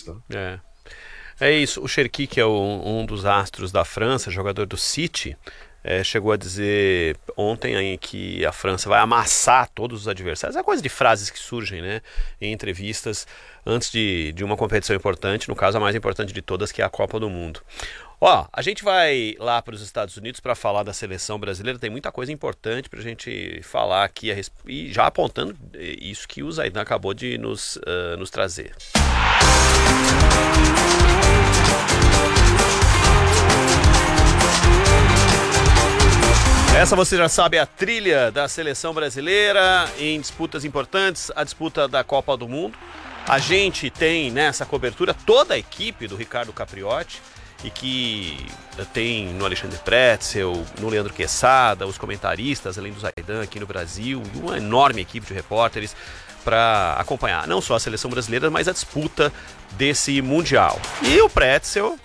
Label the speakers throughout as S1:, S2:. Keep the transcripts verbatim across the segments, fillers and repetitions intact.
S1: Isso.
S2: É. É isso, o Cherki, que é o, um dos astros da França, jogador do City, é, chegou a dizer ontem aí que a França vai amassar todos os adversários. É coisa de frases que surgem, né, em entrevistas antes de, de uma competição importante, no caso a mais importante de todas, que é a Copa do Mundo. Ó, a gente vai lá para os Estados Unidos para falar da seleção brasileira, tem muita coisa importante para a gente falar aqui, a resp... e já apontando isso que o Zaidan acabou de nos, uh, nos trazer. Essa você já sabe, é a trilha da seleção brasileira em disputas importantes, a disputa da Copa do Mundo. A gente tem nessa cobertura toda a equipe do Ricardo Capriotti, e que tem no Alexandre Pretzel, no Leandro Quesada, os comentaristas, além do Zaidan aqui no Brasil, e uma enorme equipe de repórteres para acompanhar não só a seleção brasileira, mas a disputa desse Mundial. E o Pretzel...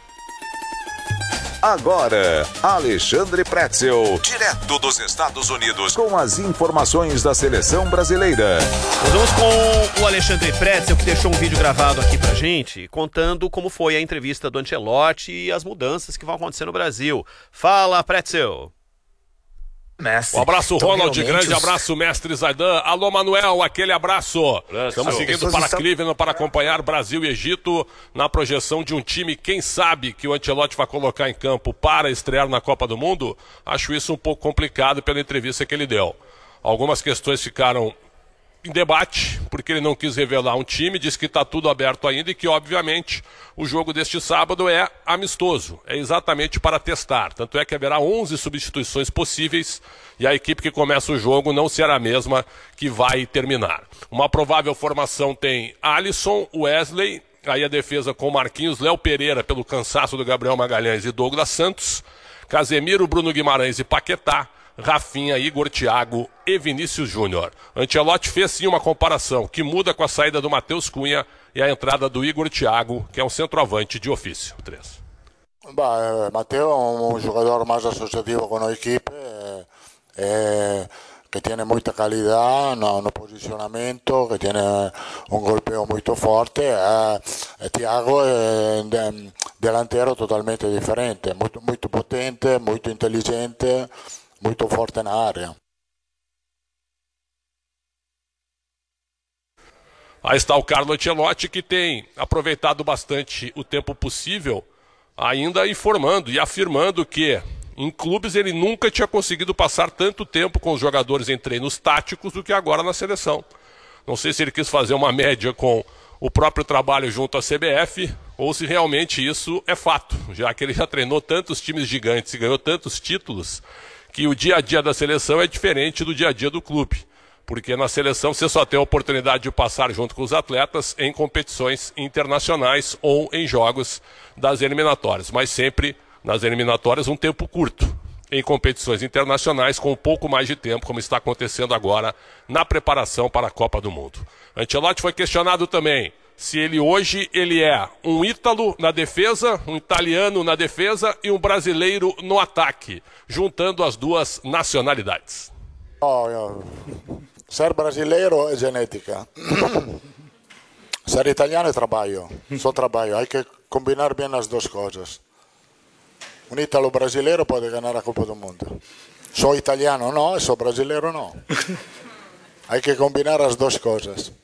S3: Agora, Alexandre Pretzel, direto dos Estados Unidos, com as informações da seleção brasileira.
S2: Nós vamos com o Alexandre Pretzel, que deixou um vídeo gravado aqui pra gente, contando como foi a entrevista do Ancelotti e as mudanças que vão acontecer no Brasil. Fala, Pretzel!
S4: Mestre. Um abraço, então, Ronald, grande os... abraço, mestre Zaidan. Alô, Manuel, aquele abraço. abraço. Estamos seguindo para estão... Cleveland para acompanhar Brasil e Egito na projeção de um time, quem sabe, que o Ancelotti vai colocar em campo para estrear na Copa do Mundo. Acho isso um pouco complicado pela entrevista que ele deu. Algumas questões ficaram em debate, porque ele não quis revelar um time, disse que está tudo aberto ainda e que, obviamente, o jogo deste sábado é amistoso, é exatamente para testar. Tanto é que haverá onze substituições possíveis e a equipe que começa o jogo não será a mesma que vai terminar. Uma provável formação tem Alisson, Wesley, aí a defesa com Marquinhos, Léo Pereira pelo cansaço do Gabriel Magalhães e Douglas Santos, Casemiro, Bruno Guimarães e Paquetá, Rafinha, Igor Thiago e Vinícius Júnior. Ancelotti fez sim uma comparação que muda com a saída do Matheus Cunha e a entrada do Igor Thiago, que é um centroavante de ofício. Três.
S5: Beh, Matteo è un giocatore mais associativo con l'equipe, eh, che tiene muita qualità no, no posicionamento, che tiene un golpeo molto forte, eh, e Thiago è un delantero totalmente differente, molto, molto potente, molto intelligente, muito forte na área.
S4: Aí está o Carlo Ancelotti, que tem aproveitado bastante o tempo possível, ainda informando e afirmando que em clubes ele nunca tinha conseguido passar tanto tempo com os jogadores em treinos táticos do que agora na seleção. Não sei se ele quis fazer uma média com o próprio trabalho junto à C B F ou se realmente isso é fato, já que ele já treinou tantos times gigantes e ganhou tantos títulos, que o dia a dia da seleção é diferente do dia a dia do clube. Porque na seleção você só tem a oportunidade de passar junto com os atletas em competições internacionais ou em jogos das eliminatórias. Mas sempre nas eliminatórias um tempo curto. Em competições internacionais com um pouco mais de tempo, como está acontecendo agora na preparação para a Copa do Mundo. Ancelotti foi questionado também se ele hoje ele é um ítalo na defesa, um italiano na defesa e um brasileiro no ataque, juntando as duas nacionalidades.
S5: Oh, ser brasileiro é genética, ser italiano é trabalho, só trabalho, hay que combinar bem as duas coisas. Um ítalo brasileiro pode ganhar a Copa do Mundo, sou italiano não, sou brasileiro não, hay que combinar as duas coisas.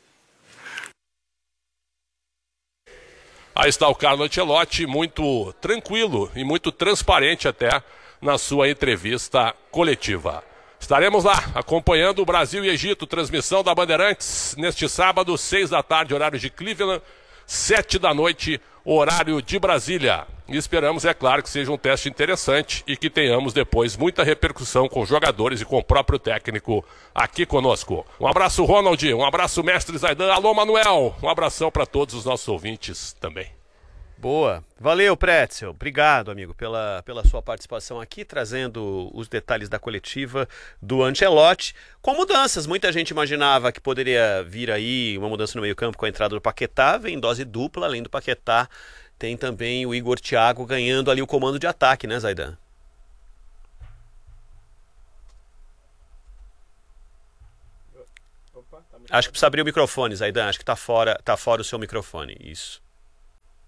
S4: Aí está o Carlo Ancelotti, muito tranquilo e muito transparente até na sua entrevista coletiva. Estaremos lá acompanhando o Brasil e Egito, transmissão da Bandeirantes, neste sábado, seis da tarde, horário de Cleveland, sete da noite, horário de Brasília. E esperamos, é claro, que seja um teste interessante e que tenhamos depois muita repercussão com os jogadores e com o próprio técnico aqui conosco. Um abraço, Ronald, um abraço, mestre Zaidan. Alô, Manuel, um abração para todos os nossos ouvintes também.
S2: Boa. Valeu, Pretzel. Obrigado, amigo, pela, pela sua participação aqui, trazendo os detalhes da coletiva do Ancelotti. Com mudanças, muita gente imaginava que poderia vir aí uma mudança no meio-campo com a entrada do Paquetá, vem dose dupla, além do Paquetá, tem também o Igor Thiago ganhando ali o comando de ataque, né, Zaidan? Acho que precisa abrir o microfone, Zaidan, acho que tá fora, tá fora o seu microfone, isso.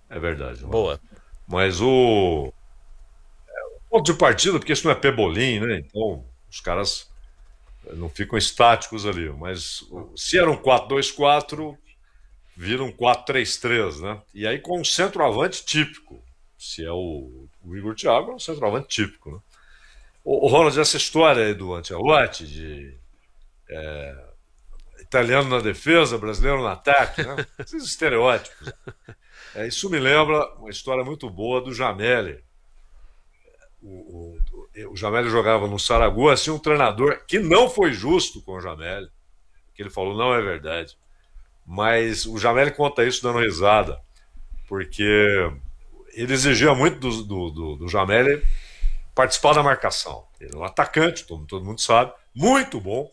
S1: É verdade. Mano.
S2: Boa.
S1: Mas o... o ponto de partida, porque isso não é pebolim, né? Então, os caras não ficam estáticos ali. Mas se era um quatro dois quatro, vira um quatro três três, né? E aí com um centroavante típico. Se é o, o Igor Thiago, é um centroavante típico, né? O, o Ronald, essa história aí do Ancelotti, de é, italiano na defesa, brasileiro no ataque, né? Esses estereótipos. É, isso me lembra uma história muito boa do Jameli. O, o, o Jameli jogava no Saragossa, tinha um treinador que não foi justo com o Jameli, que ele falou não é verdade. Mas o Jameli conta isso dando risada, porque ele exigia muito do, do, do, do Jameli participar da marcação. Ele é um atacante, todo, todo mundo sabe, muito bom.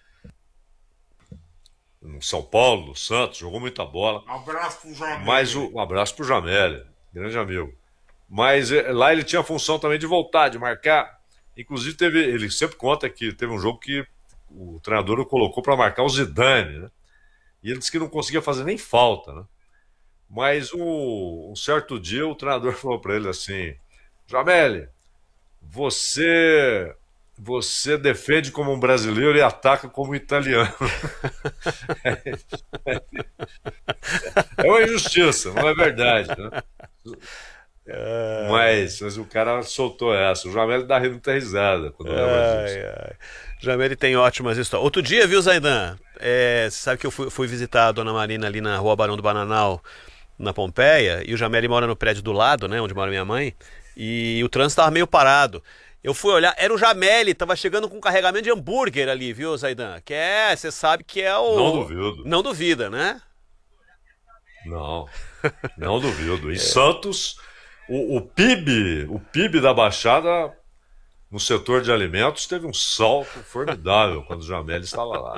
S1: No São Paulo, no Santos, jogou muita bola.
S5: Um abraço pro Jameli.
S1: Mas o, um abraço pro Jameli, grande amigo. Mas lá ele tinha a função também de voltar, de marcar. Inclusive, teve, ele sempre conta que teve um jogo que o treinador o colocou para marcar o Zidane, né? E ele disse que não conseguia fazer nem falta, né? Mas um, um certo dia o treinador falou para ele assim: Jameli, você você defende como um brasileiro e ataca como um italiano. É uma injustiça, não é verdade, né? Mas, mas o cara soltou essa. O Jameli dá muita risada quando leva disso.
S2: Jameli tem ótimas histórias. Outro dia, viu, Zaidan? É, você sabe que eu fui, fui visitar a Dona Marina ali na Rua Barão do Bananal, na Pompeia, e o Jameli mora no prédio do lado, né, onde mora minha mãe, e o trânsito estava meio parado. Eu fui olhar, era o Jameli, tava chegando com um carregamento de hambúrguer ali, viu, Zaidan? Que é, você sabe que é o...
S1: Não duvido.
S2: Não duvida, né?
S1: Não, não duvido. Em é. Santos, o, o P I B, o P I B da Baixada, no setor de alimentos, teve um salto formidável quando o Jameli estava lá.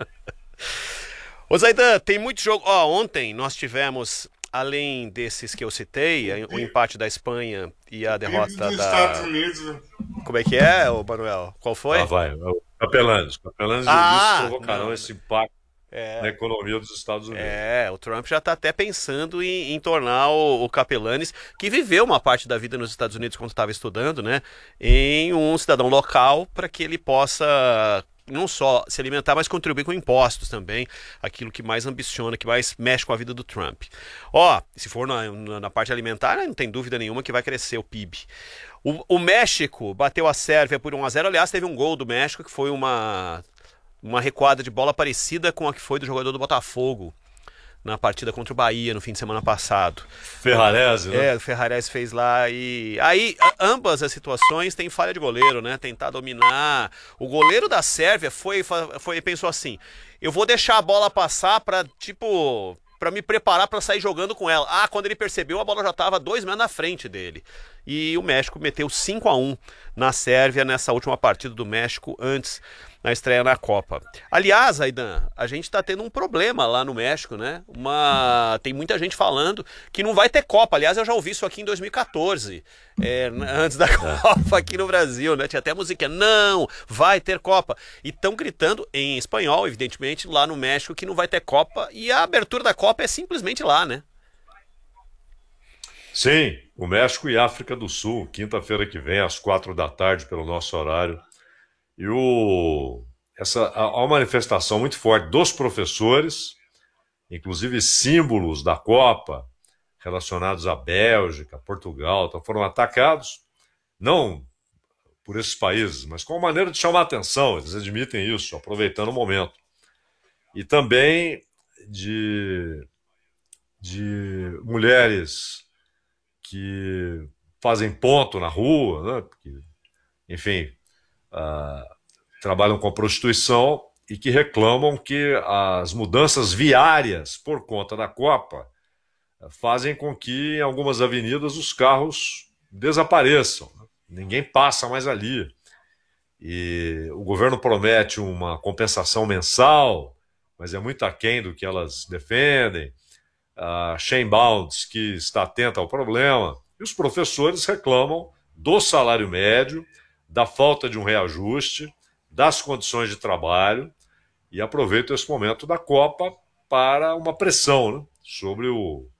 S2: Ô Zaidan, tem muito jogo. Ó, ontem nós tivemos, além desses que eu citei, o empate da Espanha e a derrota da...
S5: Estados Unidos.
S2: Como é que é, ô Manuel? Qual foi?
S1: Ah, vai. O Capelanes. Capelanes
S2: ah,
S1: provocarão
S2: não.
S1: esse impacto
S2: é.
S1: na economia dos Estados Unidos.
S2: É, o Trump já está até pensando em, em tornar o, o Capelanes, que viveu uma parte da vida nos Estados Unidos quando estava estudando, né, em um cidadão local para que ele possa... não só se alimentar, mas contribuir com impostos também, aquilo que mais ambiciona, que mais mexe com a vida do Trump. Ó, se for na, na parte alimentar, não tem dúvida nenhuma que vai crescer o P I B. O, o México bateu a Sérvia por um a zero, aliás, teve um gol do México, que foi uma, uma recuada de bola parecida com a que foi do jogador do Botafogo, na partida contra o Bahia no fim de semana passado.
S1: Ferrarese, né?
S2: É, o Ferrarese fez lá e... Aí, ambas as situações tem falha de goleiro, né? Tentar dominar. O goleiro da Sérvia foi, foi pensou assim, eu vou deixar a bola passar pra, tipo... para me preparar para sair jogando com ela. Ah, quando ele percebeu, a bola já estava dois metros na frente dele. E o México meteu cinco a um na Sérvia nessa última partida do México antes na estreia na Copa. Aliás, Aidan, a gente está tendo um problema lá no México, né? Uma... Tem muita gente falando que não vai ter Copa. Aliás, eu já ouvi isso aqui em dois mil e quatorze, é, antes da Copa aqui no Brasil, né? Tinha até a musiquinha, não, vai ter Copa. E estão gritando em espanhol, evidentemente, lá no México que não vai ter Copa. E a abertura da Copa é simplesmente lá, né?
S1: Sim, o México e África do Sul, quinta-feira que vem, às quatro da tarde, pelo nosso horário. E o, essa, há uma manifestação muito forte dos professores, inclusive símbolos da Copa, relacionados à Bélgica, Portugal, então foram atacados, não por esses países, mas com uma maneira de chamar a atenção, eles admitem isso, aproveitando o momento. E também de, de mulheres que fazem ponto na rua, né? Porque, enfim, uh, trabalham com prostituição e que reclamam que as mudanças viárias por conta da Copa uh, fazem com que em algumas avenidas os carros desapareçam, né? Ninguém passa mais ali. E o governo promete uma compensação mensal, mas é muito aquém do que elas defendem. A Sheinbaum diz que está atenta ao problema, e os professores reclamam do salário médio, da falta de um reajuste, das condições de trabalho, e aproveitam esse momento da Copa para uma pressão, né, sobre o,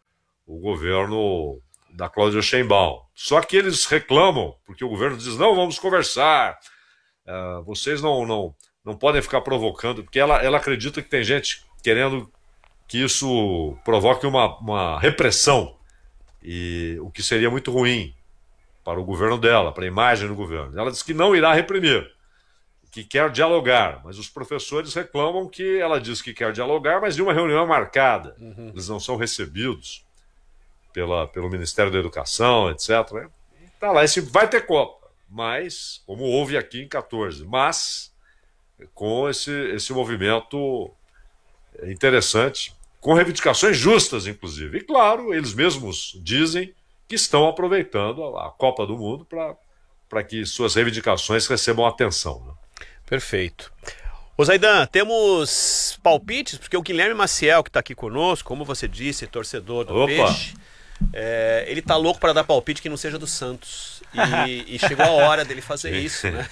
S1: o governo da Cláudia Sheinbaum. Só que eles reclamam, porque o governo diz, não, vamos conversar, uh, vocês não, não, não podem ficar provocando, porque ela, ela acredita que tem gente querendo que isso provoque uma, uma repressão, e o que seria muito ruim para o governo dela, para a imagem do governo. Ela diz que não irá reprimir, que quer dialogar, mas os professores reclamam que ela diz que quer dialogar, mas de uma reunião marcada. Uhum. Eles não são recebidos pela, pelo Ministério da Educação, etcétera. Tá lá, esse vai ter Copa, mas, como houve aqui em quatorze, mas com esse, esse movimento interessante, com reivindicações justas, inclusive. E, claro, eles mesmos dizem que estão aproveitando a, a Copa do Mundo para que suas reivindicações recebam atenção, né?
S2: Perfeito. Ô Zaidan, temos palpites, porque o Guilherme Maciel, que está aqui conosco, como você disse, torcedor do
S1: Opa.
S2: Peixe, é, ele tá louco para dar palpite que não seja do Santos. E, e chegou a hora dele fazer Sim. isso, né?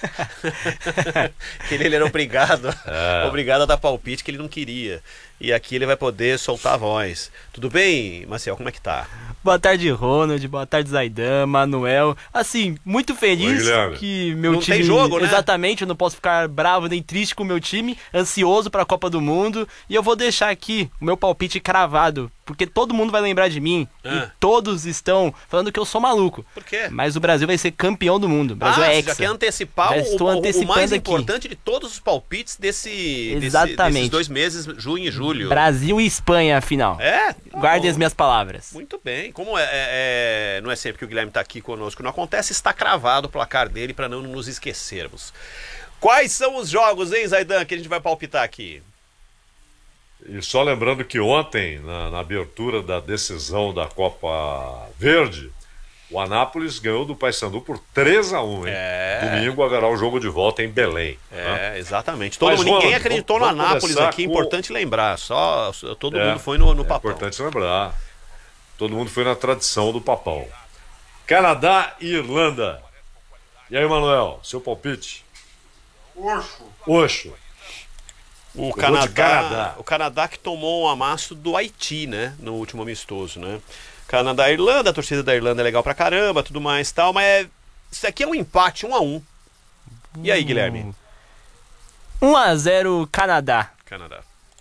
S2: que ele, ele era obrigado, é. obrigado a dar palpite que ele não queria. E aqui ele vai poder soltar a voz. Tudo bem, Maciel? Como é que tá?
S6: Boa tarde, Ronald. Boa tarde, Zaidan, Manuel. Assim, muito feliz
S1: Oi,
S6: que meu
S2: não
S6: time...
S2: Tem jogo, né?
S6: Exatamente, eu não posso ficar bravo nem triste com o meu time. Ansioso para a Copa do Mundo. E eu vou deixar aqui o meu palpite cravado, porque todo mundo vai lembrar de mim.
S2: Ah.
S6: E todos estão falando que eu sou maluco.
S2: Por quê?
S6: Mas o Brasil vai ser campeão do mundo. O Brasil
S2: ah,
S6: é
S2: você
S6: hexa.
S2: já quer antecipar
S6: já
S2: o,
S6: estou
S2: o,
S6: antecipando
S2: o mais
S6: aqui.
S2: importante de todos os palpites desse,
S6: Exatamente.
S2: desse, desses dois meses, junho e julho.
S6: Brasil e Espanha, afinal.
S2: É? Tá
S6: Guardem
S2: bom.
S6: as minhas palavras.
S2: Muito bem. Como é, é, é, não é sempre que o Guilherme está aqui conosco, não acontece, está cravado o placar dele para não nos esquecermos. Quais são os jogos, hein, Zaidan, que a gente vai palpitar aqui?
S1: E só lembrando que ontem, na, na abertura da decisão da Copa Verde, o Anápolis ganhou do Paysandu por três a um, hein?
S2: É.
S1: Domingo haverá o jogo de volta em Belém.
S2: É,
S1: né?
S2: exatamente. Todo
S1: Mas,
S2: mundo, ninguém
S1: Ronald,
S2: acreditou
S1: vamos,
S2: no
S1: vamos
S2: Anápolis aqui, é
S1: com...
S2: importante lembrar. Só todo
S1: é,
S2: mundo foi no, no
S1: é
S2: papão.
S1: É importante lembrar. Todo mundo foi na tradição do papão. Canadá e Irlanda. E aí, Manuel, seu palpite?
S5: Oxo.
S1: Oxo.
S2: O
S1: Eu
S2: Canadá,
S1: vou de Canadá.
S2: o Canadá que tomou um amasso do Haiti, né, no último amistoso, né? Canadá e Irlanda, a torcida da Irlanda é legal pra caramba, tudo mais e tal, mas é, isso aqui é um empate, um a um. E aí, Guilherme?
S6: um a zero Canadá.
S2: Canadá.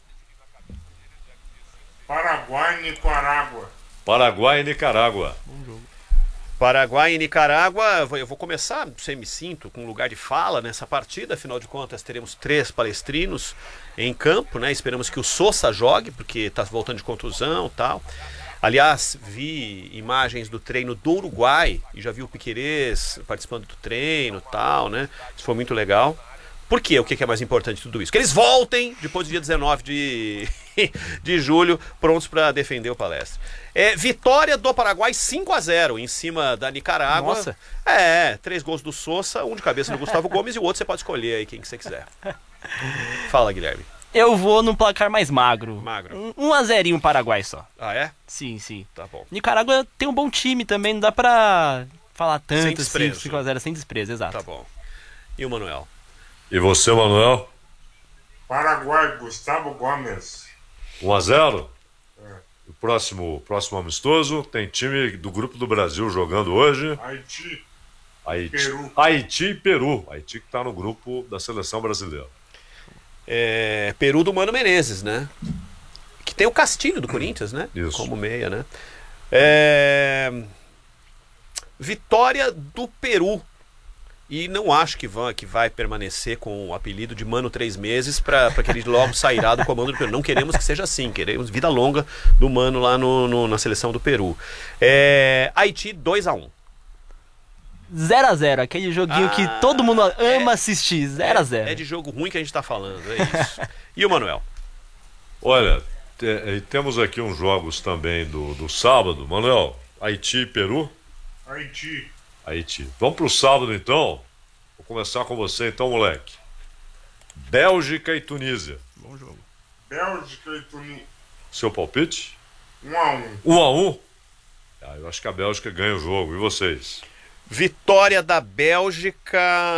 S5: Paraguai e Nicarágua.
S1: Paraguai e Nicarágua.
S2: Paraguai e Nicarágua, eu vou começar, você me sinto, com lugar de fala nessa partida, afinal de contas teremos três palestrinos em campo, né? Esperamos que o Sousa jogue, porque está voltando de contusão e tal. Aliás, vi imagens do treino do Uruguai, e já vi o Piquerez participando do treino e tal, né? Isso foi muito legal. Por quê? O que é mais importante de tudo isso? Que eles voltem depois do dia dezenove de, de julho, prontos para defender o palestra. É, vitória do Paraguai cinco a zero em cima da Nicarágua.
S6: Nossa.
S2: É, três gols do Sousa, um de cabeça do Gustavo Gomes e o outro você pode escolher aí quem que você quiser. Fala, Guilherme.
S6: Eu vou no placar mais magro.
S2: Magro.
S6: um a zero Paraguai só.
S2: Ah, é?
S6: Sim, sim.
S2: Tá bom.
S6: Nicarágua tem um bom time também, não dá pra falar tanto
S2: Sem
S6: assim,
S2: desprezo.
S6: cinco a zero sem desprezo, exato.
S2: Tá bom. E o Manuel?
S1: E você, Manuel?
S5: Paraguai, Gustavo Gomes.
S1: um a zero? É. O próximo, próximo amistoso tem time do Grupo do Brasil jogando hoje.
S5: Haiti.
S1: Haiti,
S5: Peru.
S1: Haiti e Peru. Haiti que está no grupo da seleção brasileira.
S2: É, Peru do Mano Menezes, né? Que tem o Castilho do Corinthians, né?
S1: Isso.
S2: Como meia, né? É... Vitória do Peru. E não acho que, vão, que vai permanecer com o apelido de Mano Três Meses para que ele logo sairá do comando do Peru. Não queremos que seja assim, queremos vida longa do Mano lá no, no, na seleção do Peru. É, Haiti dois a um.
S6: zero a zero, aquele joguinho
S2: Ah,
S6: que todo mundo ama
S2: é,
S6: assistir, zero a zero.
S2: É de jogo ruim que a gente está falando, é isso. E o Manuel?
S1: Olha, te, temos aqui uns jogos também do, do sábado. Manuel, Haiti e Peru?
S5: Haiti.
S1: Haiti. Vamos pro sábado então. Vou começar com você então, moleque. Bélgica e Tunísia.
S2: Bom jogo.
S5: Bélgica e Tunísia.
S1: Seu palpite?
S5: um a um.
S1: um a um? Ah, eu acho que a Bélgica ganha o jogo. E vocês?
S2: Vitória da Bélgica.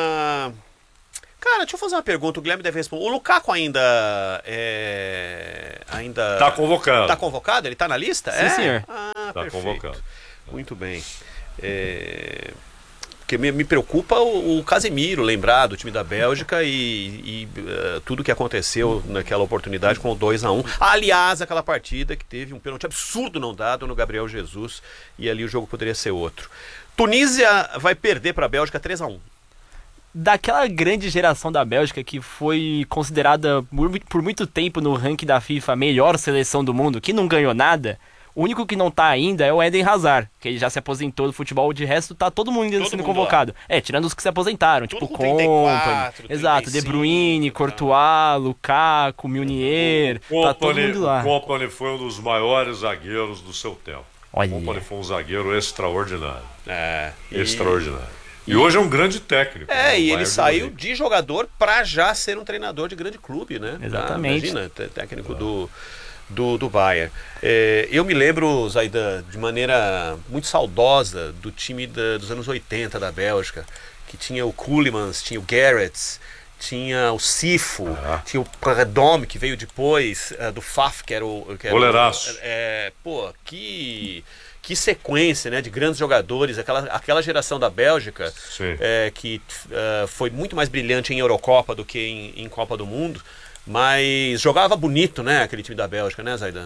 S2: Cara, deixa eu fazer uma pergunta, o Guilherme deve responder. O Lukaku ainda é... ainda
S1: Tá convocado.
S2: Tá convocado? Ele tá na lista?
S6: Sim,
S2: é?
S6: senhor.
S2: Ah,
S1: Está convocado.
S2: Muito bem. É... Porque me, me preocupa o, o Casemiro lembrar do time da Bélgica e, e uh, tudo que aconteceu naquela oportunidade com o dois a um. Aliás, aquela partida que teve um pênalti absurdo não dado no Gabriel Jesus e ali o jogo poderia ser outro. Tunísia vai perder para a Bélgica três a um.
S6: Daquela grande geração da Bélgica que foi considerada por, por muito tempo no ranking da FIFA a melhor seleção do mundo, que não ganhou nada, o único que não tá ainda é o Eden Hazard, que ele já se aposentou do futebol, de resto tá todo mundo ainda todo sendo mundo convocado. Lá. É, tirando os que se aposentaram, tudo tipo Company, exato, De Bruyne, tá. Courtois, Lukaku, Meunier,
S1: o
S6: tá todo mundo lá.
S1: O Company foi um dos maiores zagueiros do seu tempo.
S6: Olha.
S1: O Company foi um zagueiro extraordinário.
S2: É, e...
S1: Extraordinário. E, e hoje é um grande técnico.
S2: É,
S1: né?
S2: e ele saiu de jogador para já ser um treinador de grande clube, né?
S6: Exatamente.
S2: Ah, imagina, técnico ah. do... do, do Bayern. É, eu me lembro, Zaidan, de maneira muito saudosa do time da, dos anos oitenta da Bélgica, que tinha o Koelemans, tinha o Gerrits, tinha o Sifo, ah. tinha o Predom, que veio depois, uh, do Faf, que era o... Que era
S1: Goleiraço.
S2: O, é, pô, que... Que sequência, né, de grandes jogadores, aquela, aquela geração da Bélgica, é, que uh, foi muito mais brilhante em Eurocopa do que em, em Copa do Mundo, mas jogava bonito, né, aquele time da Bélgica, né, Zaidan?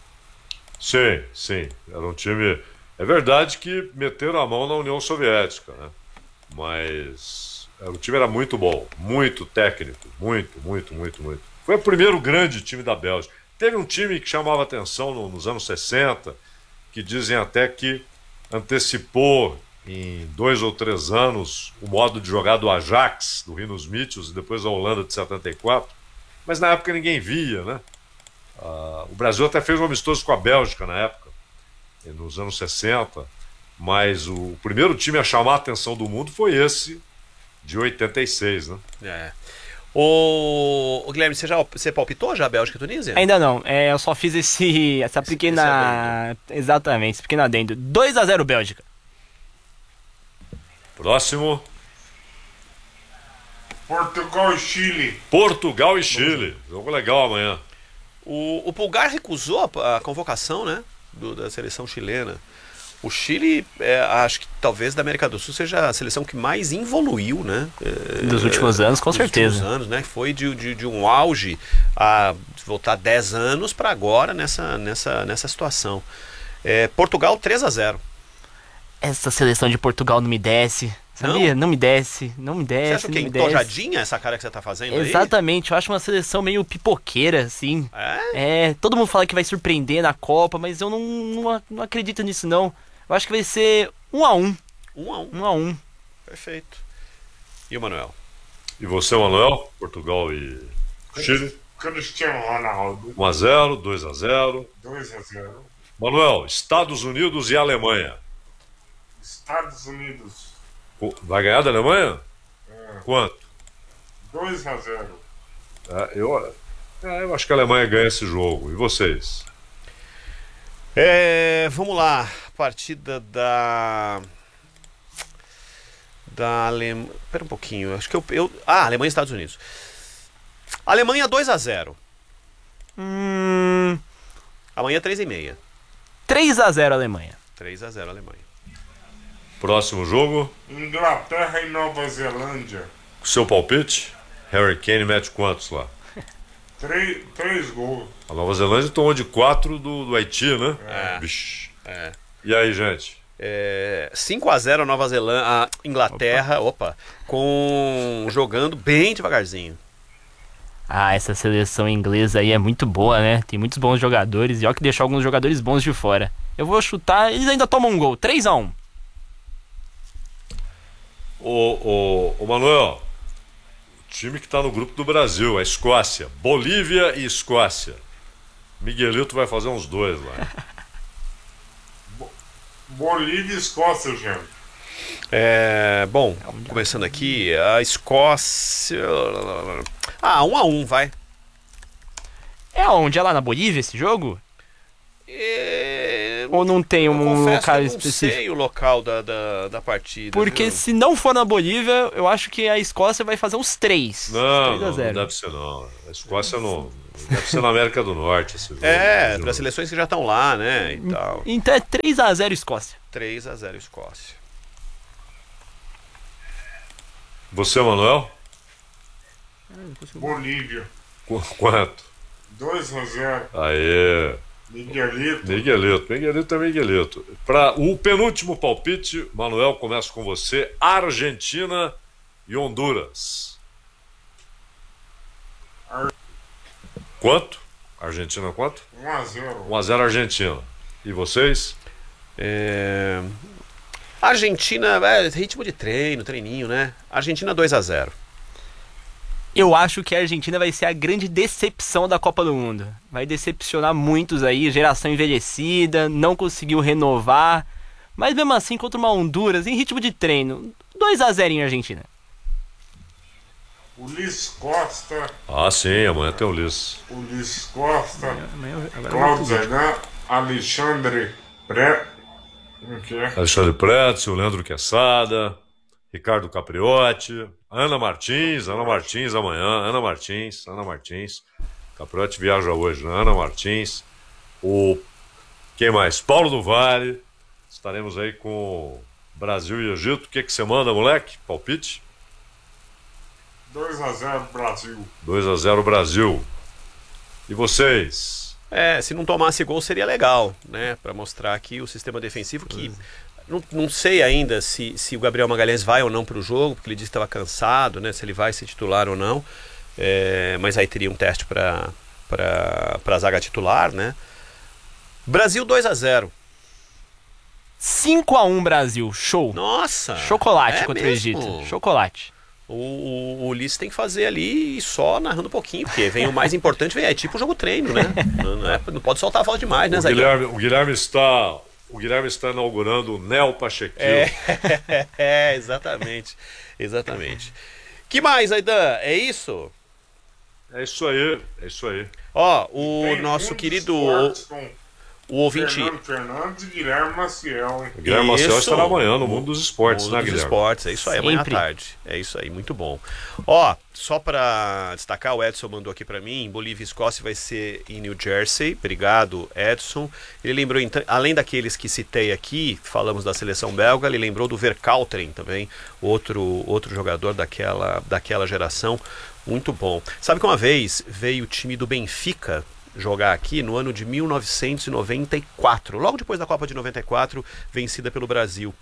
S1: Sim, sim, era um time... É verdade que meteram a mão na União Soviética, né, mas o time era muito bom, muito técnico, muito, muito, muito, muito. Foi o primeiro grande time da Bélgica. Teve um time que chamava atenção no, nos anos sessenta, que dizem até que antecipou em dois ou três anos o modo de jogar do Ajax, do Rinus Michels, e depois a Holanda de setenta e quatro, mas na época ninguém via, né? Ah, o Brasil até fez um amistoso com a Bélgica na época, nos anos sessenta, mas o primeiro time a chamar a atenção do mundo foi esse, de oitenta e seis, né?
S2: É. Ô, ô Guilherme, você já você palpitou já a Bélgica e a Tunísia?
S6: Ainda não, é, eu só fiz esse essa pequena... Esse exatamente, esse pequeno adendo. dois a zero Bélgica.
S1: Próximo.
S7: Portugal e Chile.
S1: Portugal e Chile. Jogo legal amanhã.
S2: O, o Pulgar recusou a, a convocação, né, do, da seleção chilena. O Chile, é, acho que talvez da América do Sul seja a seleção que mais evoluiu, né?
S6: Dos últimos anos, com
S2: dos
S6: certeza.
S2: Últimos anos, né? Foi de, de, de um auge a voltar dez anos para agora nessa, nessa, nessa situação. É, Portugal três a zero.
S6: Essa seleção de Portugal não me desce, sabia? Não, não me desce, não me desce.
S2: Você acha que é entojadinha essa cara que você tá fazendo aí?
S6: Exatamente, eu acho uma seleção meio pipoqueira, assim. É? É, todo mundo fala que vai surpreender na Copa, mas eu não, não, não acredito nisso, não. Eu acho que vai ser um a um.
S2: Um a um.
S6: Um a um.
S2: Perfeito. E o Manuel?
S1: E você, Manuel? Portugal e Chile?
S7: Cristiano Ronaldo.
S1: um a zero, dois a zero.
S7: dois a zero.
S1: Manuel, Estados Unidos e Alemanha.
S7: Estados Unidos.
S1: Vai ganhar da Alemanha?
S7: É.
S1: Quanto?
S7: dois a zero.
S1: É, eu, é, eu acho que a Alemanha ganha esse jogo. E vocês?
S2: É, vamos lá. Partida da da Alemanha. Espera um pouquinho, acho que eu, eu ah, Alemanha e Estados Unidos. Alemanha dois a zero.
S6: Hum...
S2: Amanhã três e meia.
S6: três a zero Alemanha.
S2: três a zero Alemanha.
S1: Próximo jogo?
S7: Inglaterra e Nova Zelândia.
S1: Seu palpite? Harry Kane mete quantos lá?
S7: Três, três gols.
S1: A Nova Zelândia tomou de quatro do, do Haiti, né?
S2: É.
S1: Bicho.
S2: É.
S1: E aí, gente?
S2: É, cinco a zero Nova Zelândia, a Inglaterra, opa. opa, com jogando bem devagarzinho.
S6: Ah, essa seleção inglesa aí é muito boa, né? Tem muitos bons jogadores e olha que deixou alguns jogadores bons de fora. Eu vou chutar, eles ainda tomam um gol, três a um.
S1: Ô, ô, ô Manuel, o time que tá no grupo do Brasil, a Escócia, Bolívia e Escócia. Miguelito vai fazer uns dois lá.
S7: Bolívia e Escócia, gente.
S2: É, bom, começando aqui, a Escócia. Ah, um a um, vai.
S6: É onde? É lá na Bolívia esse jogo?
S2: É...
S6: Ou não tem um local específico?
S2: Eu não sei o local da, da, da partida.
S6: Porque
S2: viu?
S6: Se não for na Bolívia, eu acho que a Escócia vai fazer uns três.
S1: Não,
S6: três a zero.
S1: não, não deve ser não. A Escócia não, Deve ser na América do Norte esse jogo.
S2: É, para seleções que já estão lá, né? E tal.
S6: Então é três a zero Escócia.
S2: três a zero Escócia.
S1: Você, Manuel?
S7: Bolívia.
S1: Qu- Quanto?
S7: dois a zero.
S1: Aê.
S7: Miguelito.
S1: Miguelito, Miguelito é Miguelito. Para o penúltimo palpite, Manuel, começa com você. Argentina e Honduras.
S7: Ar-
S1: Quanto? Argentina quanto?
S7: um a zero.
S1: um a zero Argentina. E vocês?
S2: É... Argentina, é, ritmo de treino, treininho, né? Argentina dois a zero.
S6: Eu acho que a Argentina vai ser a grande decepção da Copa do Mundo. Vai decepcionar muitos aí, geração envelhecida, não conseguiu renovar. Mas mesmo assim, contra uma Honduras, em ritmo de treino, dois a zero em Argentina.
S7: Ulisses Costa.
S1: Ah, sim, amanhã tem o Ulisses.
S7: Ulisses Costa.
S6: Agora
S7: Cláudio Zaidan. Alexandre Pré. Como que é?
S1: Alexandre Prétio, Leandro Quesada, Ricardo Capriotti, Ana Martins, Ana Martins amanhã, Ana Martins, Ana Martins. Capriotti viaja hoje, né? Ana Martins. O quem mais? Paulo do Vale. Estaremos aí com Brasil e Egito. O que que você manda, moleque? Palpite?
S7: dois a zero Brasil.
S1: dois a zero Brasil. E vocês?
S2: É, se não tomasse gol seria legal, né? Para mostrar aqui o sistema defensivo que... Não, não sei ainda se, se o Gabriel Magalhães vai ou não para o jogo, porque ele disse que estava cansado, né? Se ele vai ser titular ou não. É, mas aí teria um teste para a zaga titular, né? Brasil dois a zero.
S6: cinco a um Brasil, show.
S2: Nossa!
S6: Chocolate
S2: é
S6: contra
S2: mesmo?
S6: o Egito, chocolate.
S2: O, o, o Ulisses tem que fazer ali só narrando um pouquinho, porque vem o mais importante, vem, é tipo jogo treino, né? Não, não, é, não pode soltar a bola demais, né,
S1: O
S2: Zé?
S1: Guilherme, o Guilherme está... O Guilherme está inaugurando o Neo Pachequil.
S2: É, é, exatamente. Exatamente. Que mais, Aidan? É isso?
S1: É isso aí, é isso aí.
S2: Ó, o
S7: Tem
S2: nosso
S7: muitos
S2: querido
S7: esportes com
S2: o ouvinte.
S7: Fernando Fernandes e Guilherme Maciel, hein?
S1: O Guilherme Maciel
S2: Isso.
S1: estará amanhã no Mundo dos Esportes,
S2: Mundo
S1: né,
S2: dos
S1: Guilherme?
S2: Esportes, é isso aí, amanhã à
S6: Sempre.
S2: tarde. É isso aí, muito bom. Ó, só pra destacar, o Edson mandou aqui pra mim, Bolívia e Escócia vai ser em New Jersey. Obrigado, Edson. Ele lembrou, então, além daqueles que citei aqui, falamos da seleção belga, ele lembrou do Verkauteren também, outro, outro jogador daquela, daquela geração, muito bom. Sabe que uma vez veio o time do Benfica jogar aqui no ano de mil novecentos e noventa e quatro, logo depois da Copa de noventa e quatro, vencida pelo Brasil.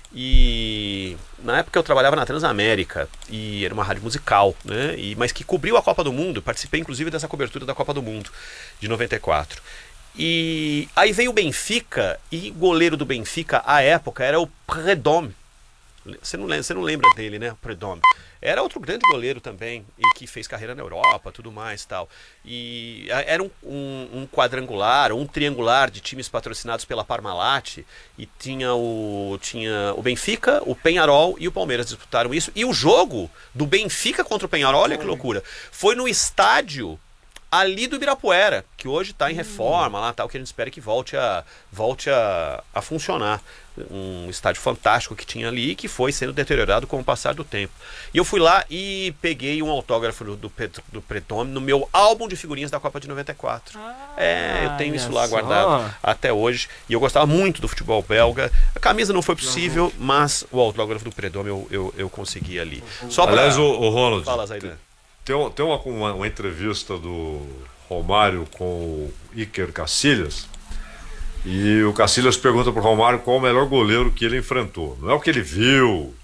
S2: E na época eu trabalhava na Transamérica e era uma rádio musical, né? E, mas que cobriu a Copa do Mundo, participei inclusive dessa cobertura da Copa do Mundo de noventa e quatro. E aí veio o Benfica e o goleiro do Benfica à época era o Predom. Você não lembra, você não lembra dele, né? Predom. Era outro grande goleiro também, e que fez carreira na Europa, tudo mais tal. E era um, um, um quadrangular, um triangular de times patrocinados pela Parmalat, e tinha o, tinha o Benfica, o Peñarol e o Palmeiras disputaram isso. E o jogo do Benfica contra o Peñarol, olha que loucura, foi no estádio ali do Ibirapuera, que hoje está em reforma, lá tal, que a gente espera que volte a, volte a, a funcionar. Um estádio fantástico que tinha ali, que foi sendo deteriorado com o passar do tempo. E eu fui lá e peguei um autógrafo do, do, do Predom no meu álbum de figurinhas da Copa de noventa e quatro. Ah, é, eu tenho isso lá
S6: só.
S2: guardado até hoje. E eu gostava muito do futebol belga. A camisa não foi possível, mas o autógrafo do Predom eu, eu, eu consegui ali. Só pra...
S1: Aliás, o, o Ronald,
S2: Fala, Zaidan.
S1: tem, tem, tem uma, uma, uma entrevista do Romário com o Iker Casillas. E o Casillas pergunta pro Romário qual o melhor goleiro que ele enfrentou. Não é o que ele viu,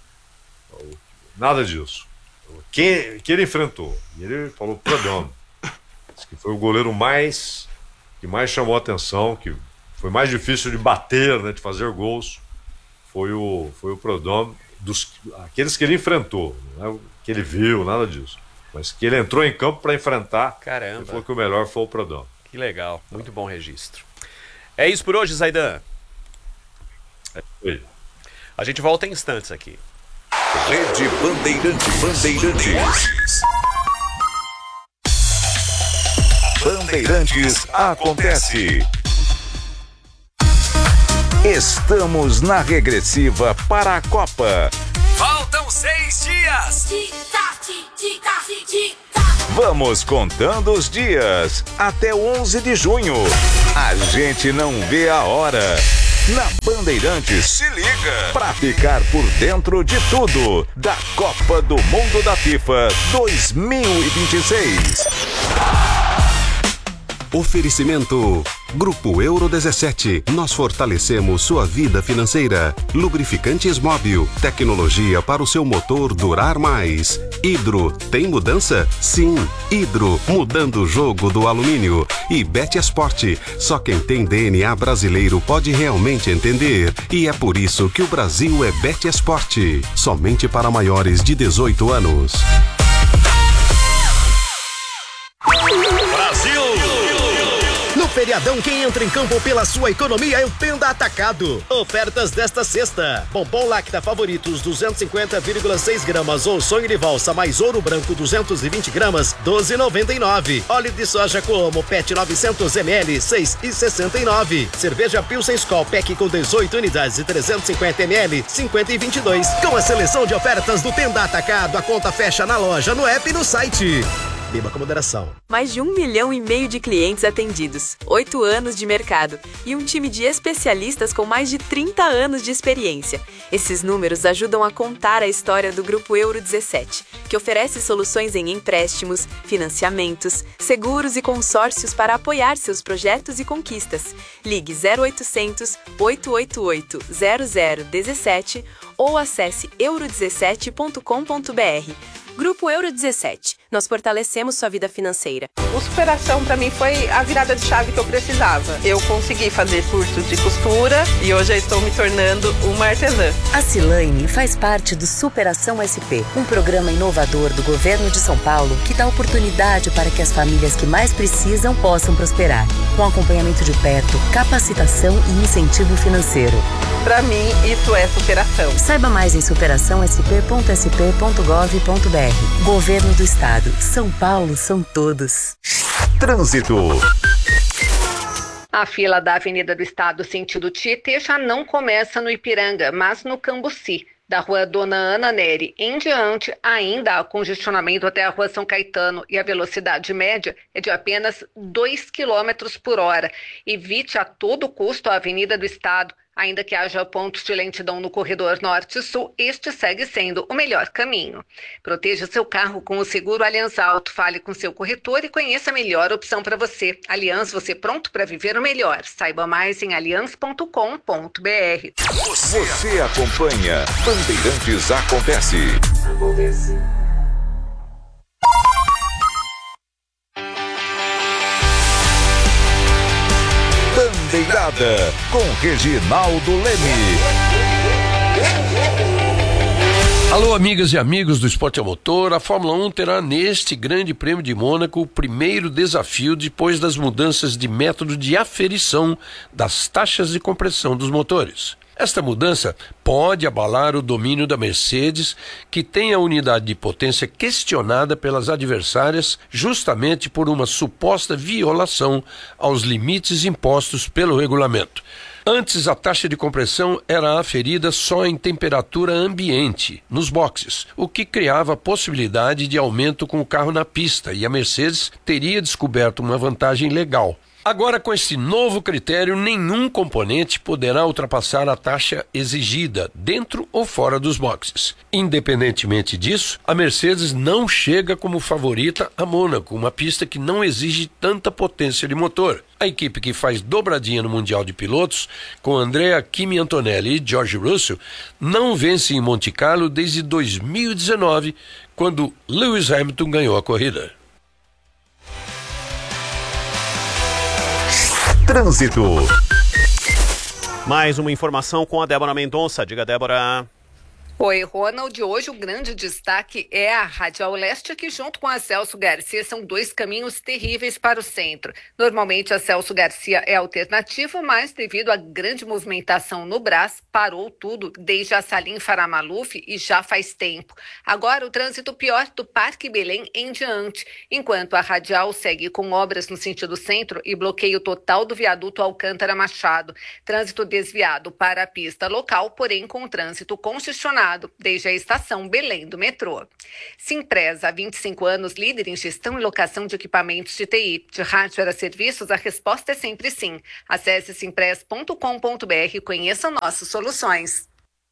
S1: nada disso. Quem que ele enfrentou. E ele falou Predom. Diz que foi o goleiro mais que mais chamou a atenção, que foi mais difícil de bater, né, de fazer gols. Foi o, foi o Predom, dos aqueles que ele enfrentou. Não é o que ele viu, nada disso. Mas que ele entrou em campo para enfrentar.
S2: Caramba.
S1: Ele falou que o melhor foi o Predom.
S2: Que legal, muito bom registro. É isso por hoje, Zaidan.
S1: Oi.
S2: A gente volta em instantes aqui.
S3: Rede Bandeirantes. Bandeirantes. Bandeirantes acontece. Estamos na regressiva para a Copa.
S8: Faltam seis dias. Tic-tac, tic-tac, tic-tac.
S3: Vamos contando os dias até onze de junho. A gente não vê a hora. Na Bandeirantes, se liga pra ficar por dentro de tudo da Copa do Mundo da FIFA dois mil e vinte e seis.
S8: Oferecimento Grupo Euro dezessete. Nós fortalecemos sua vida financeira. Lubrificantes Móbil. Tecnologia para o seu motor durar mais. Hidro. Tem mudança? Sim. Hidro. Mudando o jogo do alumínio. E Betesport. Só quem tem D N A brasileiro pode realmente entender. E é por isso que o Brasil é Betesport. Somente para maiores de dezoito anos.
S9: Brasil! No feriadão, quem entra em campo pela sua economia é o Penda Atacado. Ofertas desta sexta: bombom Lacta Favoritos duzentos e cinquenta vírgula seis gramas ou sonho de valsa mais ouro branco duzentos e vinte gramas, doze reais e noventa e nove centavos. Óleo de soja Como Pet novecentos mililitros, seis reais e sessenta e nove centavos. Cerveja Pilsen Skol Pack com dezoito unidades e trezentos e cinquenta mililitros, cinquenta reais e vinte e dois centavos. Com a seleção de ofertas do Penda Atacado, a conta fecha na loja, no app e no site. Beba com moderação.
S10: Mais de um milhão e meio de clientes atendidos, oito anos de mercado e um time de especialistas com mais de trinta anos de experiência. Esses números ajudam a contar a história do Grupo Euro dezessete, que oferece soluções em empréstimos, financiamentos, seguros e consórcios para apoiar seus projetos e conquistas. Ligue zero oitocentos, oito oito oito, zero zero um sete ou acesse euro dezessete ponto com ponto br. Grupo Euro dezessete. Nós fortalecemos sua vida financeira.
S11: O Superação para mim foi a virada de chave que eu precisava. Eu consegui fazer cursos de costura e hoje eu estou me tornando uma artesã.
S12: A Cilaine faz parte do Superação S P, um programa inovador do governo de São Paulo que dá oportunidade para que as famílias que mais precisam possam prosperar, com acompanhamento de perto, capacitação e incentivo financeiro.
S11: Para mim, isso é superação.
S12: Saiba mais em superação s p ponto s p ponto gov ponto br. Governo do Estado. São Paulo são todos.
S3: Trânsito.
S13: A fila da Avenida do Estado sentido Tietê já não começa no Ipiranga, mas no Cambuci. Da Rua Dona Ana Neri em diante, ainda há congestionamento até a Rua São Caetano e a velocidade média é de apenas dois quilômetros por hora. Evite a todo custo a Avenida do Estado. Ainda que haja pontos de lentidão no corredor norte-sul, este segue sendo o melhor caminho. Proteja seu carro com o seguro Allianz Auto. Fale com seu corretor e conheça a melhor opção para você. Allianz, você pronto para viver o melhor. Saiba mais em allianz ponto com ponto br.
S3: Você, você acompanha Bandeirantes Acontece. Acontece. Bandeirada com Reginaldo Leme.
S14: Alô, amigas e amigos do Esporte a Motor. A Fórmula um terá neste Grande Prêmio de Mônaco o primeiro desafio depois das mudanças de método de aferição das taxas de compressão dos motores. Esta mudança pode abalar o domínio da Mercedes, que tem a unidade de potência questionada pelas adversárias justamente por uma suposta violação aos limites impostos pelo regulamento. Antes, a taxa de compressão era aferida só em temperatura ambiente, nos boxes, o que criava a possibilidade de aumento com o carro na pista, e a Mercedes teria descoberto uma vantagem legal. Agora, com este novo critério, nenhum componente poderá ultrapassar a taxa exigida, dentro ou fora dos boxes. Independentemente disso, a Mercedes não chega como favorita a Mônaco, uma pista que não exige tanta potência de motor. A equipe que faz dobradinha no Mundial de Pilotos, com Andrea Kimi Antonelli e George Russell, não vence em Monte Carlo desde dois mil e dezenove, quando Lewis Hamilton ganhou a corrida.
S3: Trânsito.
S2: Mais uma informação com a Débora Mendonça. Diga, Débora.
S13: Oi, Ronald. Hoje o grande destaque é a Radial Leste, que junto com a Celso Garcia são dois caminhos terríveis para o centro. Normalmente a Celso Garcia é alternativa, mas devido à grande movimentação no Brás, parou tudo desde a Salim Faramaluf e já faz tempo. Agora o trânsito pior do Parque Belém em diante, enquanto a Radial segue com obras no sentido centro e bloqueio total do viaduto Alcântara Machado. Trânsito desviado para a pista local, porém com trânsito congestionado estado, desde a estação Belém do metrô. Simpress, há vinte e cinco anos, líder em gestão e locação de equipamentos de T I. De hardware a serviços, a resposta é sempre sim. Acesse simpress ponto com ponto b r e conheça nossas soluções.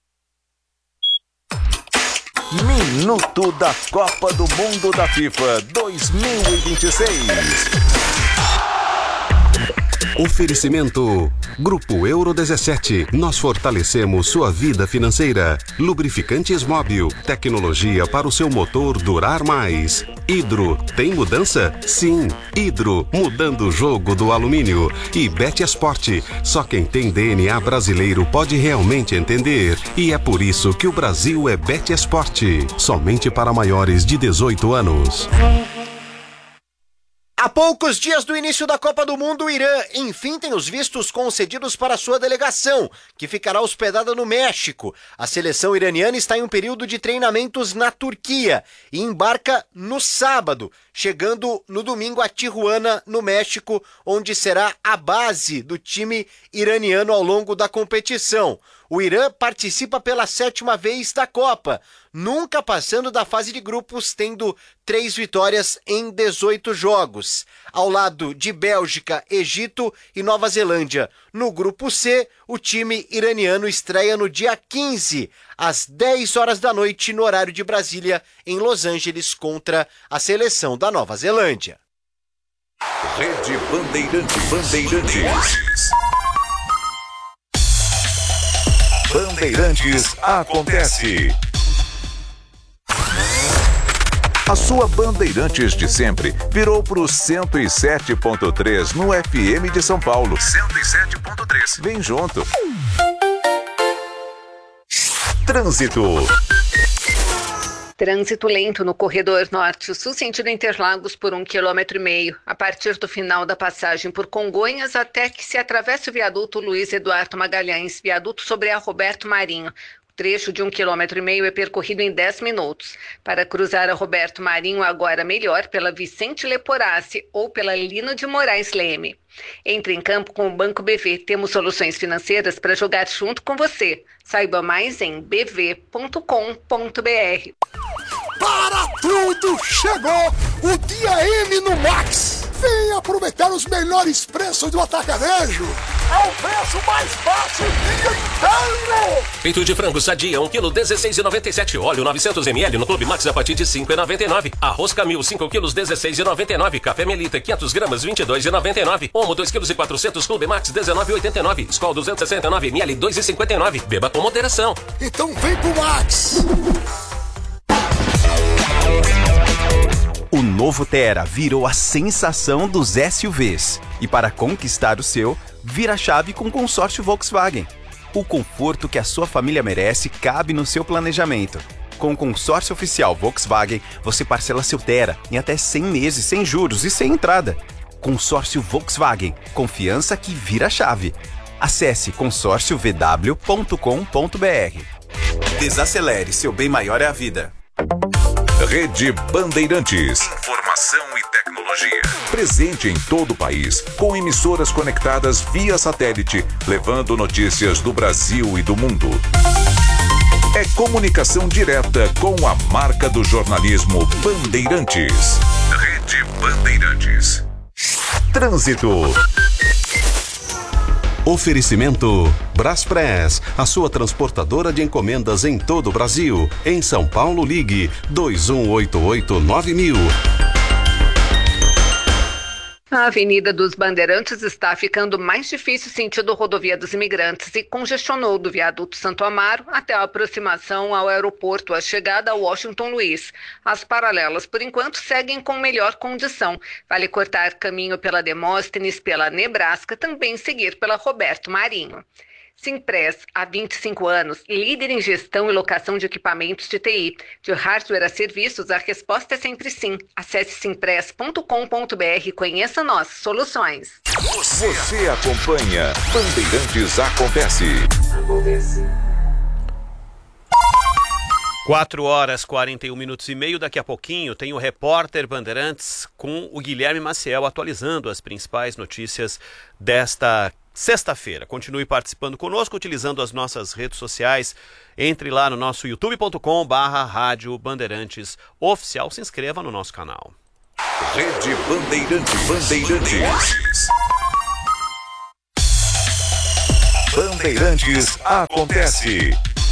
S3: Minuto da Copa do Mundo da FIFA dois mil e vinte e seis.
S8: Oferecimento Grupo Euro dezessete. Nós fortalecemos sua vida financeira. Lubrificantes Móbil. Tecnologia para o seu motor durar mais. Hidro. Tem mudança? Sim. Hidro. Mudando o jogo do alumínio. E Betesport. Só quem tem D N A brasileiro pode realmente entender. E é por isso que o Brasil é Betesport. Somente para maiores de dezoito anos.
S9: Há poucos dias do início da Copa do Mundo, o Irã, enfim, tem os vistos concedidos para sua delegação, que ficará hospedada no México. A seleção iraniana está em um período de treinamentos na Turquia e embarca no sábado, chegando no domingo a Tijuana, no México, onde será a base do time iraniano ao longo da competição. O Irã participa pela sétima vez da Copa, nunca passando da fase de grupos, tendo três vitórias em dezoito jogos. Ao lado de Bélgica, Egito e Nova Zelândia. No grupo C, o time iraniano estreia no dia quinze, às dez horas da noite, no horário de Brasília, em Los Angeles, contra a seleção da Nova Zelândia.
S3: Rede Bandeirantes. Bandeirantes. Bandeirantes acontece. A sua Bandeirantes de sempre virou pro cento e sete ponto três no F M de São Paulo. cento e sete ponto três. Vem junto. Trânsito.
S13: Trânsito lento no corredor norte-sul, sentido Interlagos, por um quilômetro e meio, a partir do final da passagem por Congonhas até que se atravesse o viaduto Luiz Eduardo Magalhães, viaduto sobre a Roberto Marinho. O trecho de um quilômetro e meio é percorrido em dez minutos. Para cruzar a Roberto Marinho, agora melhor pela Vicente Leporassi ou pela Lino de Moraes Leme. Entre em campo com o Banco B V. Temos soluções financeiras para jogar junto com você. Saiba mais em b v ponto com ponto b r.
S15: Para tudo! Chegou o dia M no Max! Venha aproveitar os melhores preços do atacarejo! É o preço mais baixo o dia inteiro!
S16: Peito de frango sadia, um quilo, dezesseis reais e noventa e sete centavos. Óleo novecentos mililitros no Clube Max a partir de cinco reais e noventa e nove centavos. Arroz Camil, cinco quilos, dezesseis reais e noventa e nove centavos. Café Melita, quinhentas gramas, vinte e dois reais e noventa e nove centavos. Omo, dois quilos e quatrocentos, Clube Max, dezenove reais e oitenta e nove centavos. Skol, duzentos e sessenta e nove mililitros, dois reais e cinquenta e nove centavos. Beba com moderação.
S15: Então vem pro Max!
S17: O novo Tera virou a sensação dos S U Vs. E para conquistar o seu, vira a chave com o consórcio Volkswagen. O conforto que a sua família merece cabe no seu planejamento. Com o consórcio oficial Volkswagen, você parcela seu Tera em até cem meses, sem juros e sem entrada. Consórcio Volkswagen. Confiança que vira a chave. Acesse consórcio v w ponto com ponto b r. Desacelere, seu bem maior é a vida.
S3: Rede Bandeirantes. Informação e tecnologia. Presente em todo o país, com emissoras conectadas via satélite, levando notícias do Brasil e do mundo. É comunicação direta com a marca do jornalismo Bandeirantes. Rede Bandeirantes. Trânsito.
S8: Oferecimento Braspress, a sua transportadora de encomendas em todo o Brasil. Em São Paulo, ligue dois um oito oito nove mil.
S13: A Avenida dos Bandeirantes está ficando mais difícil sentido rodovia dos Imigrantes e congestionou do viaduto Santo Amaro até a aproximação ao aeroporto, a chegada a Washington Luiz. As paralelas, por enquanto, seguem com melhor condição. Vale cortar caminho pela Demóstenes, pela Nebraska, também seguir pela Roberto Marinho. Simpress, há vinte e cinco anos, líder em gestão e locação de equipamentos de T I. De hardware a serviços, a resposta é sempre sim. Acesse simpress ponto com ponto b r e conheça nossas soluções.
S3: Você, Você acompanha Bandeirantes Acontece. Acontece.
S2: quatro horas e quarenta e um minutos e meio. Daqui a pouquinho tem o repórter Bandeirantes com o Guilherme Maciel atualizando as principais notícias desta sexta-feira. Continue participando conosco, utilizando as nossas redes sociais. Entre lá no nosso youtube ponto com barra Rádio Bandeirantes Oficial. Se inscreva no nosso canal.
S3: Rede Bandeirantes. Bandeirantes. Bandeirantes acontece.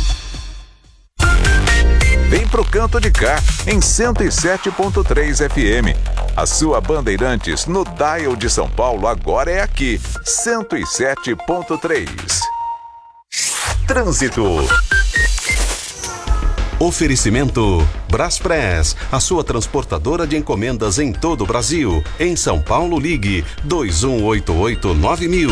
S3: Vem pro canto de cá, em cento e sete ponto três F M. A sua Bandeirantes no dial de São Paulo agora é aqui, cento e sete ponto três. Trânsito.
S8: Oferecimento Braspress, a sua transportadora de encomendas em todo o Brasil. Em São Paulo, ligue dois um oito oito nove mil.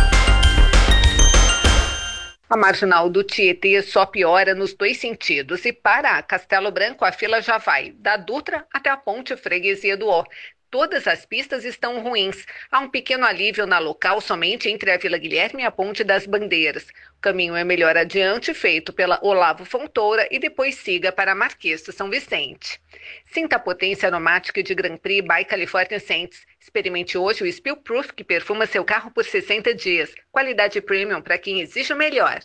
S13: A marginal do Tietê só piora nos dois sentidos e para Castelo Branco a fila já vai da Dutra até a Ponte Freguesia do Ó. Todas as pistas estão ruins. Há um pequeno alívio na local somente entre a Vila Guilherme e a Ponte das Bandeiras. O caminho é melhor adiante, feito pela Olavo Fontoura, e depois siga para Marquês de São Vicente. Sinta a potência aromática de Grand Prix by California Scents. Experimente hoje o Spill Proof, que perfuma seu carro por sessenta dias. Qualidade premium para quem exige o melhor.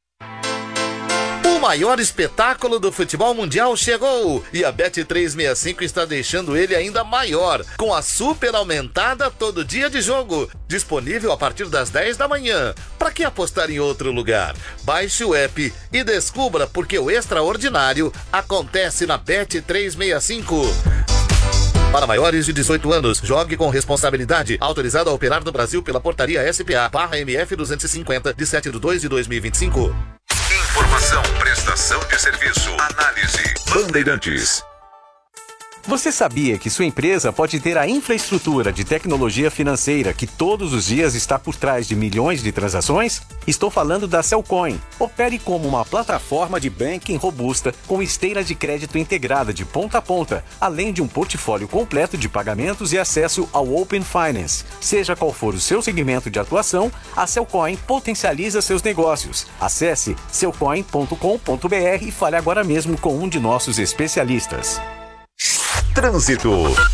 S18: O maior espetáculo do futebol mundial chegou e a Bet trezentos e sessenta e cinco está deixando ele ainda maior, com a super aumentada todo dia de jogo, disponível a partir das dez da manhã. Para que apostar em outro lugar? Baixe o app e descubra porque o extraordinário acontece na Bet trezentos e sessenta e cinco. Para maiores de dezoito anos, jogue com responsabilidade. Autorizado a operar no Brasil pela portaria S P A barra M F duzentos e cinquenta, de sete de dois de dois mil e vinte e cinco.
S3: Informação, prestação de serviço, análise. Bandeirantes.
S19: Você sabia que sua empresa pode ter a infraestrutura de tecnologia financeira que todos os dias está por trás de milhões de transações? Estou falando da Cellcoin. Opere como uma plataforma de banking robusta com esteira de crédito integrada de ponta a ponta, além de um portfólio completo de pagamentos e acesso ao Open Finance. Seja qual for o seu segmento de atuação, a Cellcoin potencializa seus negócios. Acesse cellcoin ponto com ponto b r e fale agora mesmo com um de nossos especialistas.
S3: Trânsito.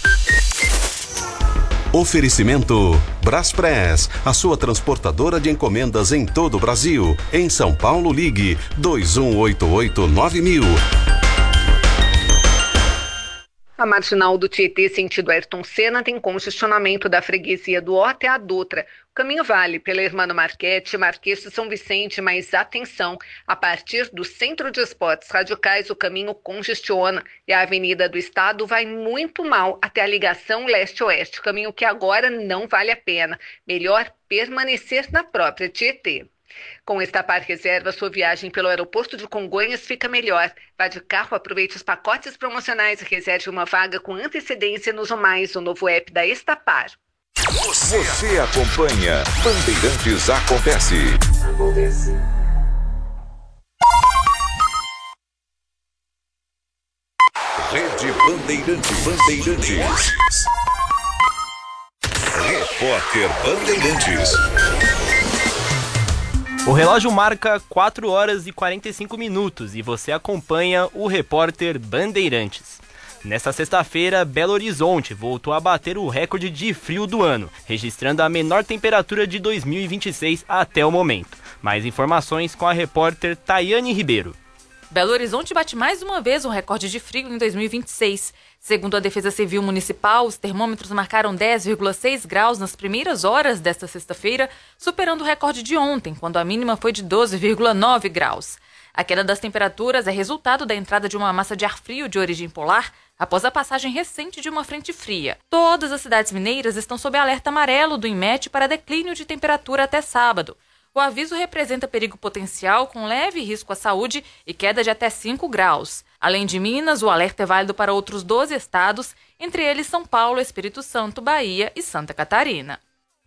S8: Oferecimento Braspress, a sua transportadora de encomendas em todo o Brasil. Em São Paulo, ligue dois um oito oito nove mil.
S13: A marginal do Tietê, sentido Ayrton Senna, tem congestionamento da Freguesia do Ó até a Dutra. O caminho vale pela Hermano Marchetti, Marquês de São Vicente, mas atenção, a partir do Centro de Esportes Radicais o caminho congestiona e a Avenida do Estado vai muito mal até a ligação leste-oeste, caminho que agora não vale a pena. Melhor permanecer na própria Tietê. Com Estapar Reserva, sua viagem pelo aeroporto de Congonhas fica melhor. Vá de carro, aproveite os pacotes promocionais e reserve uma vaga com antecedência no Zomais, o novo app da Estapar.
S3: Você, Você acompanha Bandeirantes Acontece. Acontece. Rede Bandeirantes. Bandeirantes. Repórter Bandeirantes.
S6: O relógio marca quatro horas e quarenta e cinco minutos e você acompanha o Repórter Bandeirantes. Nesta sexta-feira, Belo Horizonte voltou a bater o recorde de frio do ano, registrando a menor temperatura de dois mil e vinte e seis até o momento. Mais informações com a repórter Tayane Ribeiro.
S20: Belo Horizonte bate mais uma vez um recorde de frio em dois mil e vinte e seis. Segundo a Defesa Civil Municipal, os termômetros marcaram dez vírgula seis graus nas primeiras horas desta sexta-feira, superando o recorde de ontem, quando a mínima foi de doze vírgula nove graus. A queda das temperaturas é resultado da entrada de uma massa de ar frio de origem polar após a passagem recente de uma frente fria. Todas as cidades mineiras estão sob alerta amarelo do INMET para declínio de temperatura até sábado. O aviso representa perigo potencial com leve risco à saúde e queda de até cinco graus. Além de Minas, o alerta é válido para outros doze estados, entre eles São Paulo, Espírito Santo, Bahia e Santa Catarina.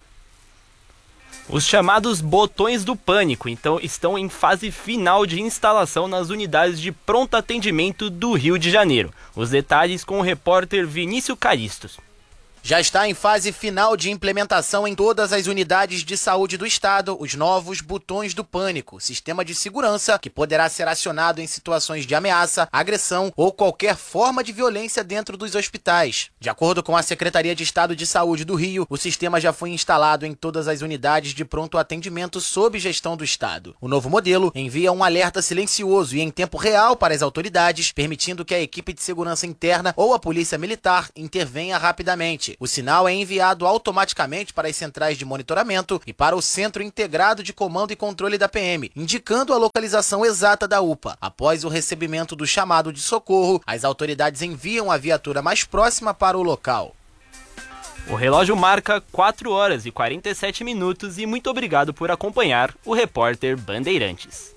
S6: Os chamados botões do pânico então estão em fase final de instalação nas unidades de pronto atendimento do Rio de Janeiro. Os detalhes com o repórter Vinícius Caristos.
S21: Já está em fase final de implementação em todas as unidades de saúde do estado os novos botões do pânico, sistema de segurança que poderá ser acionado em situações de ameaça, agressão ou qualquer forma de violência dentro dos hospitais. De acordo com a Secretaria de Estado de Saúde do Rio, o sistema já foi instalado em todas as unidades de pronto atendimento sob gestão do estado. O novo modelo envia um alerta silencioso e em tempo real para as autoridades, permitindo que a equipe de segurança interna ou a polícia militar intervenha rapidamente. O sinal é enviado automaticamente para as centrais de monitoramento e para o Centro Integrado de Comando e Controle da P M, indicando a localização exata da U P A. Após o recebimento do chamado de socorro, as autoridades enviam a viatura mais próxima para o local.
S6: O relógio marca quatro horas e quarenta e sete minutos e muito obrigado por acompanhar o repórter Bandeirantes.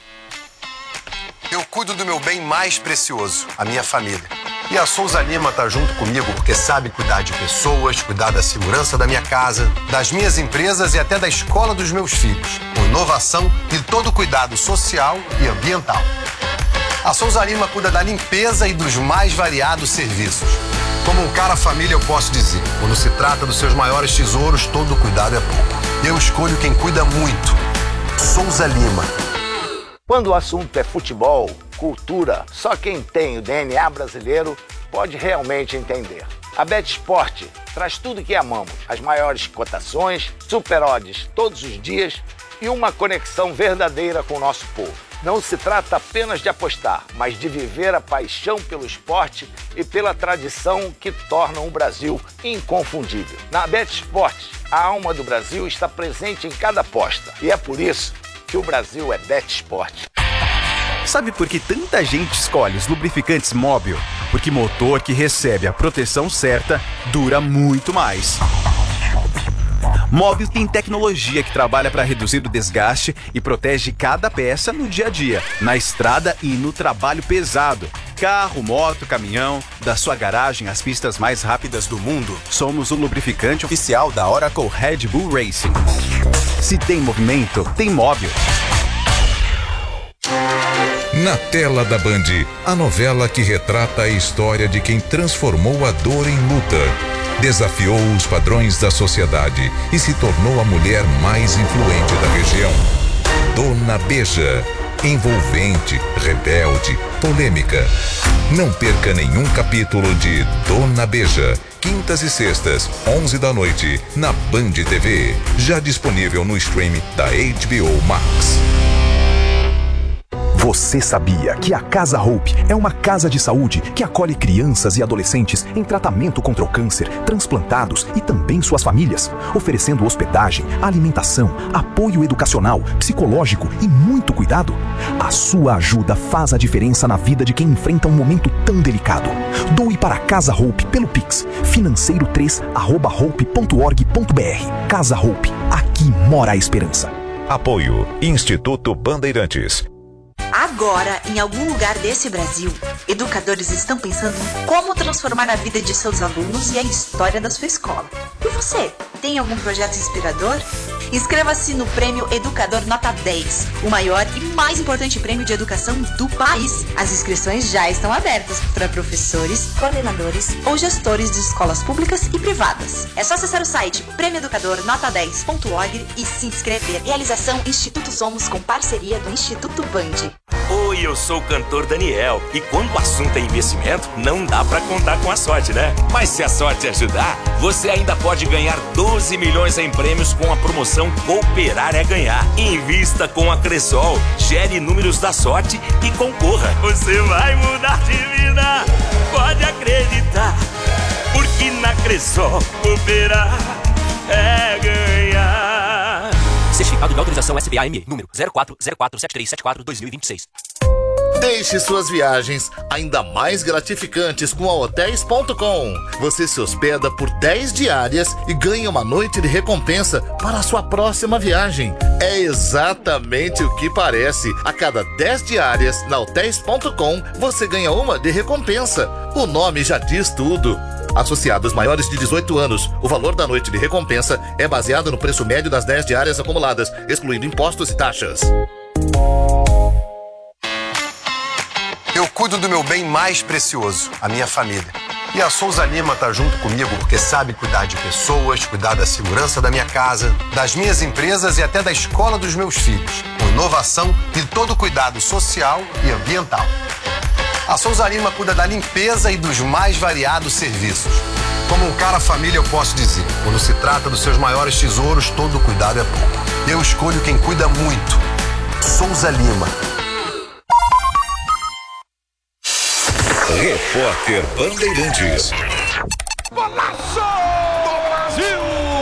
S22: Eu cuido do meu bem mais precioso, a minha família. E a Souza Lima tá junto comigo porque sabe cuidar de pessoas, cuidar da segurança da minha casa, das minhas empresas e até da escola dos meus filhos, com inovação e todo o cuidado social e ambiental. A Souza Lima cuida da limpeza e dos mais variados serviços. Como um cara família eu posso dizer, quando se trata dos seus maiores tesouros, todo cuidado é pouco. Eu escolho quem cuida muito. Souza Lima.
S23: Quando o assunto é futebol, cultura, só quem tem o D N A brasileiro pode realmente entender. A BetSport traz tudo que amamos, as maiores cotações, super odds todos os dias e uma conexão verdadeira com o nosso povo. Não se trata apenas de apostar, mas de viver a paixão pelo esporte e pela tradição que tornam o Brasil inconfundível. Na BetSport, a alma do Brasil está presente em cada aposta e é por isso que o Brasil é BetSport.
S17: Sabe por que tanta gente escolhe os lubrificantes Móbil? Porque motor que recebe a proteção certa dura muito mais. Móbil tem tecnologia que trabalha para reduzir o desgaste e protege cada peça no dia a dia, na estrada e no trabalho pesado. Carro, moto, caminhão, da sua garagem às pistas mais rápidas do mundo, somos o lubrificante oficial da Oracle Red Bull Racing. Se tem movimento, tem Móbil.
S3: Na tela da Band, a novela que retrata a história de quem transformou a dor em luta, desafiou os padrões da sociedade e se tornou a mulher mais influente da região. Dona Beija. Envolvente, rebelde, polêmica. Não perca nenhum capítulo de Dona Beija. Quintas e sextas, onze da noite, na Band T V. Já disponível no stream da H B O Max.
S24: Você sabia que a Casa Hope é uma casa de saúde que acolhe crianças e adolescentes em tratamento contra o câncer, transplantados e também suas famílias, oferecendo hospedagem, alimentação, apoio educacional, psicológico e muito cuidado? A sua ajuda faz a diferença na vida de quem enfrenta um momento tão delicado. Doe para a Casa Hope pelo Pix, financeiro três arroba hope ponto org ponto br. Casa Hope, aqui mora a esperança.
S3: Apoio Instituto Bandeirantes.
S25: Agora, em algum lugar desse Brasil, educadores estão pensando em como transformar a vida de seus alunos e a história da sua escola. E você, tem algum projeto inspirador? Inscreva-se no Prêmio Educador Nota dez, o maior e mais importante prêmio de educação do país. As inscrições já estão abertas para professores, coordenadores ou gestores de escolas públicas e privadas. É só acessar o site prêmio educador nota dez ponto org e se inscrever. Realização Instituto Somos com parceria do Instituto Band.
S26: Oi, eu sou o cantor Daniel e quando o assunto é investimento, não dá pra contar com a sorte, né? Mas se a sorte ajudar, você ainda pode ganhar doze milhões em prêmios com a promoção Cooperar é Ganhar. Invista com a Cressol, gere números da sorte e concorra. Você vai mudar de vida, pode acreditar, porque na Cressol cooperar é ganhar.
S27: Certificado de autorização S B A M E, número zero quatro zero quatro sete três sete quatro dois mil e vinte e seis.
S18: Deixe suas viagens ainda mais gratificantes com a hotéis ponto com. Você se hospeda por dez diárias e ganha uma noite de recompensa para a sua próxima viagem. É exatamente o que parece. A cada dez diárias na hotéis ponto com, você ganha uma de recompensa. O nome já diz tudo. Associados maiores de dezoito anos, o valor da noite de recompensa é baseado no preço médio das dez diárias acumuladas, excluindo impostos e taxas.
S22: Eu cuido do meu bem mais precioso, a minha família. E a Souza Lima tá junto comigo porque sabe cuidar de pessoas, cuidar da segurança da minha casa, das minhas empresas e até da escola dos meus filhos, com inovação e todo cuidado social e ambiental. A Souza Lima cuida da limpeza e dos mais variados serviços. Como um cara família, eu posso dizer, quando se trata dos seus maiores tesouros, todo cuidado é pouco. Eu escolho quem cuida muito. Souza Lima.
S3: Repórter Bandeirantes.
S15: Golaço do Brasil!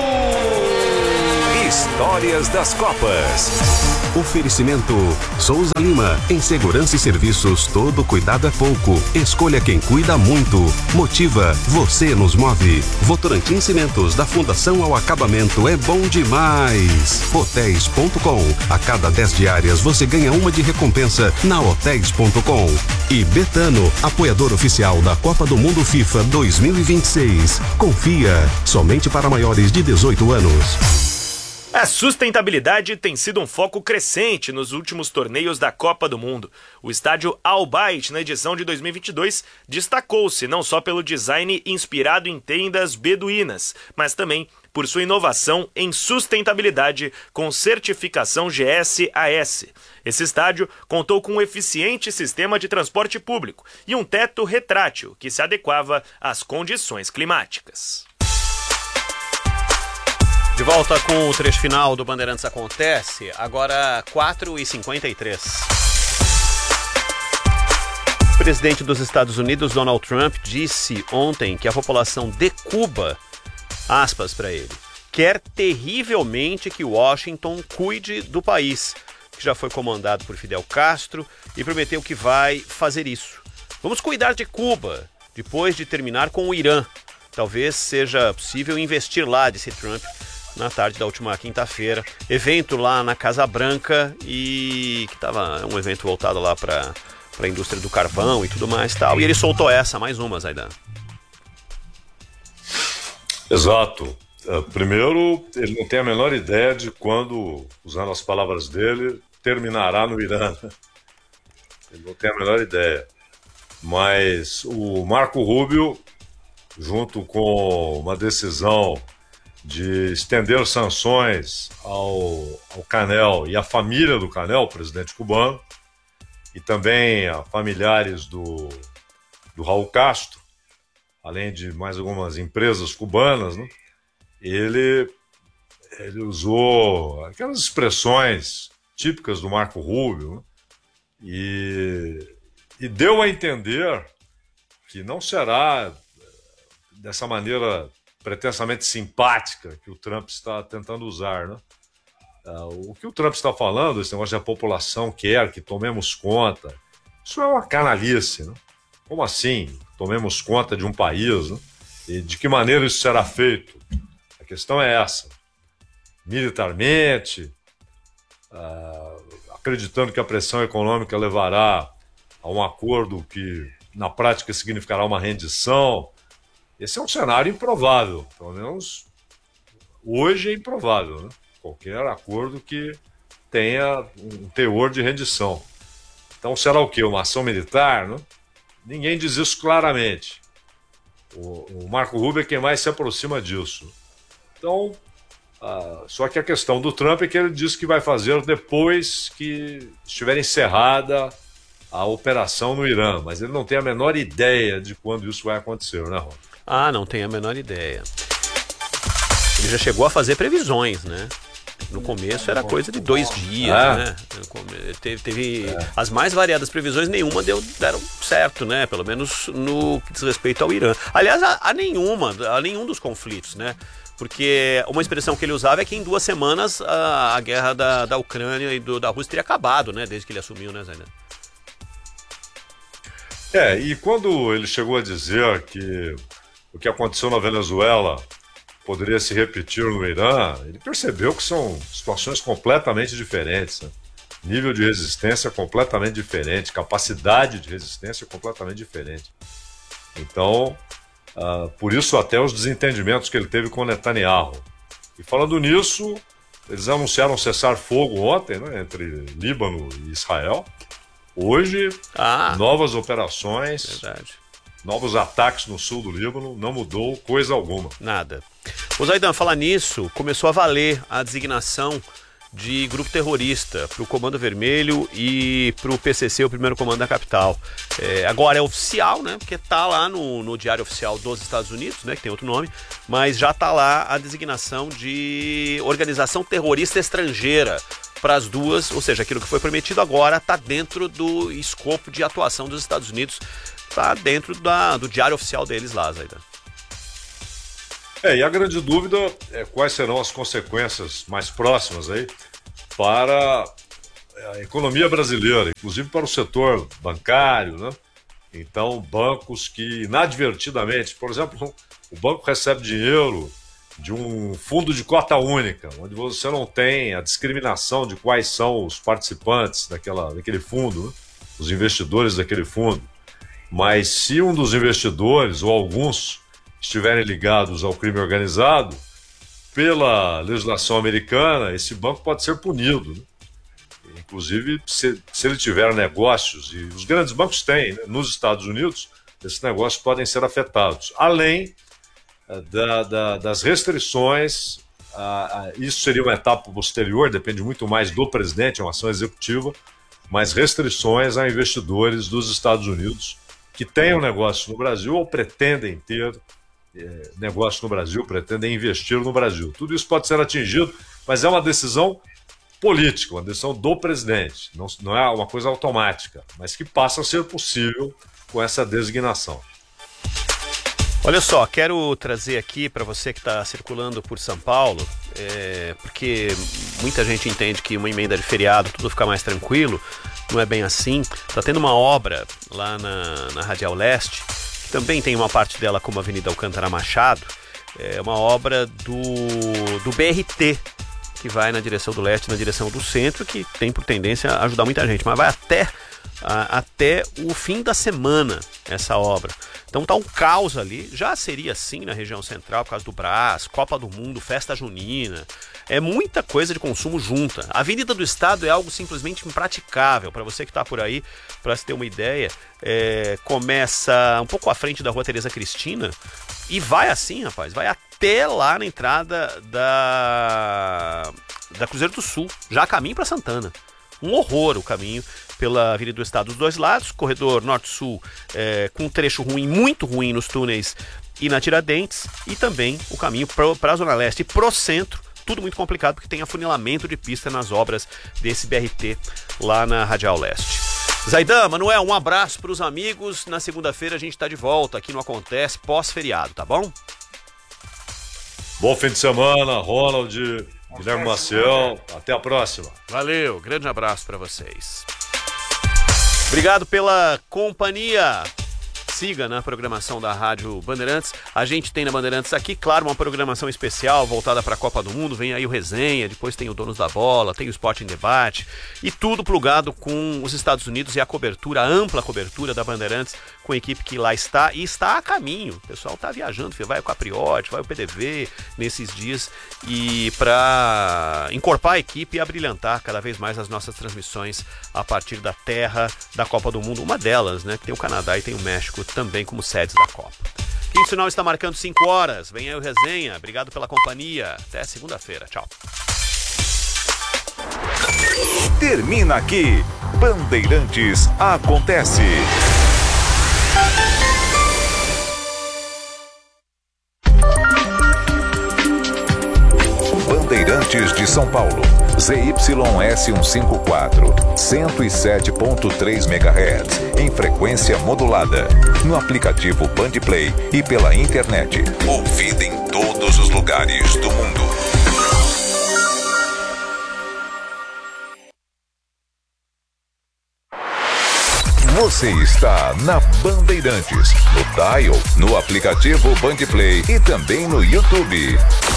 S3: Histórias das Copas.
S8: Oferecimento Souza Lima. Em segurança e serviços, todo cuidado é pouco. Escolha quem cuida muito. Motiva, você nos move. Votorantim Cimentos, da fundação ao acabamento, é bom demais. Hotéis ponto com. A cada dez diárias você ganha uma de recompensa na hotéis ponto com. E Betano, apoiador oficial da Copa do Mundo FIFA dois mil e vinte e seis. Confia, somente para maiores de dezoito anos.
S1: A sustentabilidade tem sido um foco crescente nos últimos torneios da Copa do Mundo. O estádio Al Bayt, na edição de dois mil e vinte e dois, destacou-se não só pelo design inspirado em tendas beduínas, mas também por sua inovação em sustentabilidade com certificação G S A S. Esse estádio contou com um eficiente sistema de transporte público e um teto retrátil que se adequava às condições climáticas.
S2: De volta com o trecho final do Bandeirantes Acontece, agora quatro e cinquenta e três. O presidente dos Estados Unidos, Donald Trump, disse ontem que a população de Cuba, aspas para ele, quer terrivelmente que Washington cuide do país, que já foi comandado por Fidel Castro, e prometeu que vai fazer isso. Vamos cuidar de Cuba, depois de terminar com o Irã. Talvez seja possível investir lá, disse Trump, na tarde da última quinta-feira, evento lá na Casa Branca, e que estava um evento voltado lá para a indústria do carvão e tudo mais tal. E ele soltou essa, mais uma, Zaidan.
S4: Exato. Uh, primeiro, ele não tem a menor ideia de quando, usando as palavras dele, terminará no Irã. Ele não tem a menor ideia. Mas o Marco Rubio, junto com uma decisão de estender sanções ao, ao Canel e à família do Canel, o presidente cubano, e também a familiares do, do Raul Castro, além de mais algumas empresas cubanas, né? ele, ele usou aquelas expressões típicas do Marco Rubio, né? e, e deu a entender que não será dessa maneira pretensamente simpática que o Trump está tentando usar, né? Uh, o que o Trump está falando, esse negócio de a população quer que tomemos conta, isso é uma canalice, né? Como assim? Tomemos conta de um país, né? E de que maneira isso será feito? A questão é essa. Militarmente, uh, acreditando que a pressão econômica levará a um acordo que, na prática, significará uma rendição. Esse é um cenário improvável, pelo menos hoje é improvável, né? Qualquer acordo que tenha um teor de rendição. Então será o quê? Uma ação militar? Né? Ninguém diz isso claramente. O, o Marco Rubio é quem mais se aproxima disso. Então, ah, só que a questão do Trump é que ele diz que vai fazer depois que estiver encerrada a operação no Irã, mas ele não tem a menor ideia de quando isso vai acontecer, né, Ron?
S2: Ah, não tenho a menor ideia. Ele já chegou a fazer previsões, né? No começo era coisa de dois dias,
S4: é.
S2: né? Teve, teve é. as mais variadas previsões, nenhuma deu, deram certo, né? Pelo menos no que diz respeito ao Irã. Aliás, a, a nenhuma, a nenhum dos conflitos, né? Porque uma expressão que ele usava é que em duas semanas a, a guerra da, da Ucrânia e do, da Rússia teria acabado, né? Desde que ele assumiu, né, Zaidan?
S4: É, e quando ele chegou a dizer que o que aconteceu na Venezuela poderia se repetir no Irã, ele percebeu que são situações completamente diferentes, né? Nível de resistência completamente diferente, capacidade de resistência completamente diferente. Então, uh, por isso até os desentendimentos que ele teve com Netanyahu. E falando nisso, eles anunciaram cessar fogo ontem, né, entre Líbano e Israel. Hoje, ah, novas operações.
S2: Verdade.
S4: novos ataques no sul do Líbano, não mudou coisa alguma.
S2: Nada. O Zaidan, falar nisso, começou a valer a designação de grupo terrorista para o Comando Vermelho e para o P C C, o primeiro comando da capital. É, agora é oficial, né? Porque tá lá no, no Diário Oficial dos Estados Unidos, né? Que tem outro nome, mas já tá lá a designação de organização terrorista estrangeira para as duas, ou seja, aquilo que foi prometido agora está dentro do escopo de atuação dos Estados Unidos, está dentro da, do Diário Oficial deles lá, Zaidan.
S4: É, e a grande dúvida é quais serão as consequências mais próximas aí para a economia brasileira, inclusive para o setor bancário, né? Então, bancos que inadvertidamente, por exemplo, o banco recebe dinheiro de um fundo de cota única, onde você não tem a discriminação de quais são os participantes daquela, daquele fundo, né? Os investidores daquele fundo. Mas se um dos investidores, ou alguns, estiverem ligados ao crime organizado, pela legislação americana, esse banco pode ser punido, né? Inclusive, se, se ele tiver negócios, e os grandes bancos têm, né? Nos Estados Unidos, esses negócios podem ser afetados. Além da, da, das restrições, a, a, isso seria uma etapa posterior, depende muito mais do presidente, é uma ação executiva, mas restrições a investidores dos Estados Unidos que tenham negócio no Brasil ou pretendem ter é, negócio no Brasil, pretendem investir no Brasil. Tudo isso pode ser atingido, mas é uma decisão política, uma decisão do presidente. Não, não é uma coisa automática, mas que passa a ser possível com essa designação.
S2: Olha só, quero trazer aqui para você que está circulando por São Paulo, é, porque muita gente entende que uma emenda de feriado tudo fica mais tranquilo, não é bem assim. Está tendo uma obra lá na, na Radial Leste, que também tem uma parte dela como a Avenida Alcântara Machado, é uma obra do, do B R T, que vai na direção do leste, na direção do centro, que tem por tendência a ajudar muita gente, mas vai até, a, até o fim da semana essa obra. Então tá um caos ali, já seria assim na região central, por causa do Brás, Copa do Mundo, festa junina, é muita coisa de consumo junta. A Avenida do Estado é algo simplesmente impraticável, para você que tá por aí, para se ter uma ideia, é, começa um pouco à frente da Rua Tereza Cristina e vai assim, rapaz, vai até lá na entrada da, da Cruzeiro do Sul, já caminho para Santana. Um horror o caminho pela Avenida do Estado dos dois lados, corredor norte-sul é, com um trecho ruim, muito ruim nos túneis e na Tiradentes, e também o caminho para a Zona Leste e pro centro, tudo muito complicado porque tem afunilamento de pista nas obras desse B R T lá na Radial Leste. Zaidan, Manuel, um abraço para os amigos, na segunda-feira a gente está de volta aqui no Acontece pós-feriado, tá bom?
S4: Bom fim de semana, Ronald, Guilherme Maciel, até a próxima.
S2: Valeu, grande abraço para vocês. Obrigado pela companhia. Siga na programação da Rádio Bandeirantes. A gente tem na Bandeirantes aqui, claro, uma programação especial voltada para a Copa do Mundo. Vem aí o Resenha, depois tem o Donos da Bola, tem o Esporte em Debate e tudo plugado com os Estados Unidos e a cobertura, a ampla cobertura da Bandeirantes com a equipe que lá está e está a caminho. O pessoal está viajando, vai o Capriote, vai o P D V nesses dias e para encorpar a equipe e abrilhantar cada vez mais as nossas transmissões a partir da terra da Copa do Mundo. Uma delas, né, que tem o Canadá e tem o México também como sedes da Copa. Quinto sinal está marcando cinco horas. Vem aí o Resenha. Obrigado pela companhia. Até segunda-feira. Tchau.
S3: Termina aqui. Bandeirantes Acontece. Bandeirantes de São Paulo. Z Y S cento e cinquenta e quatro, cento e sete ponto três megahertz, em frequência modulada, no aplicativo Bandplay e pela internet. Ouvida em todos os lugares do mundo. Você está na Bandeirantes, no Dial, no aplicativo Bandplay e também no YouTube.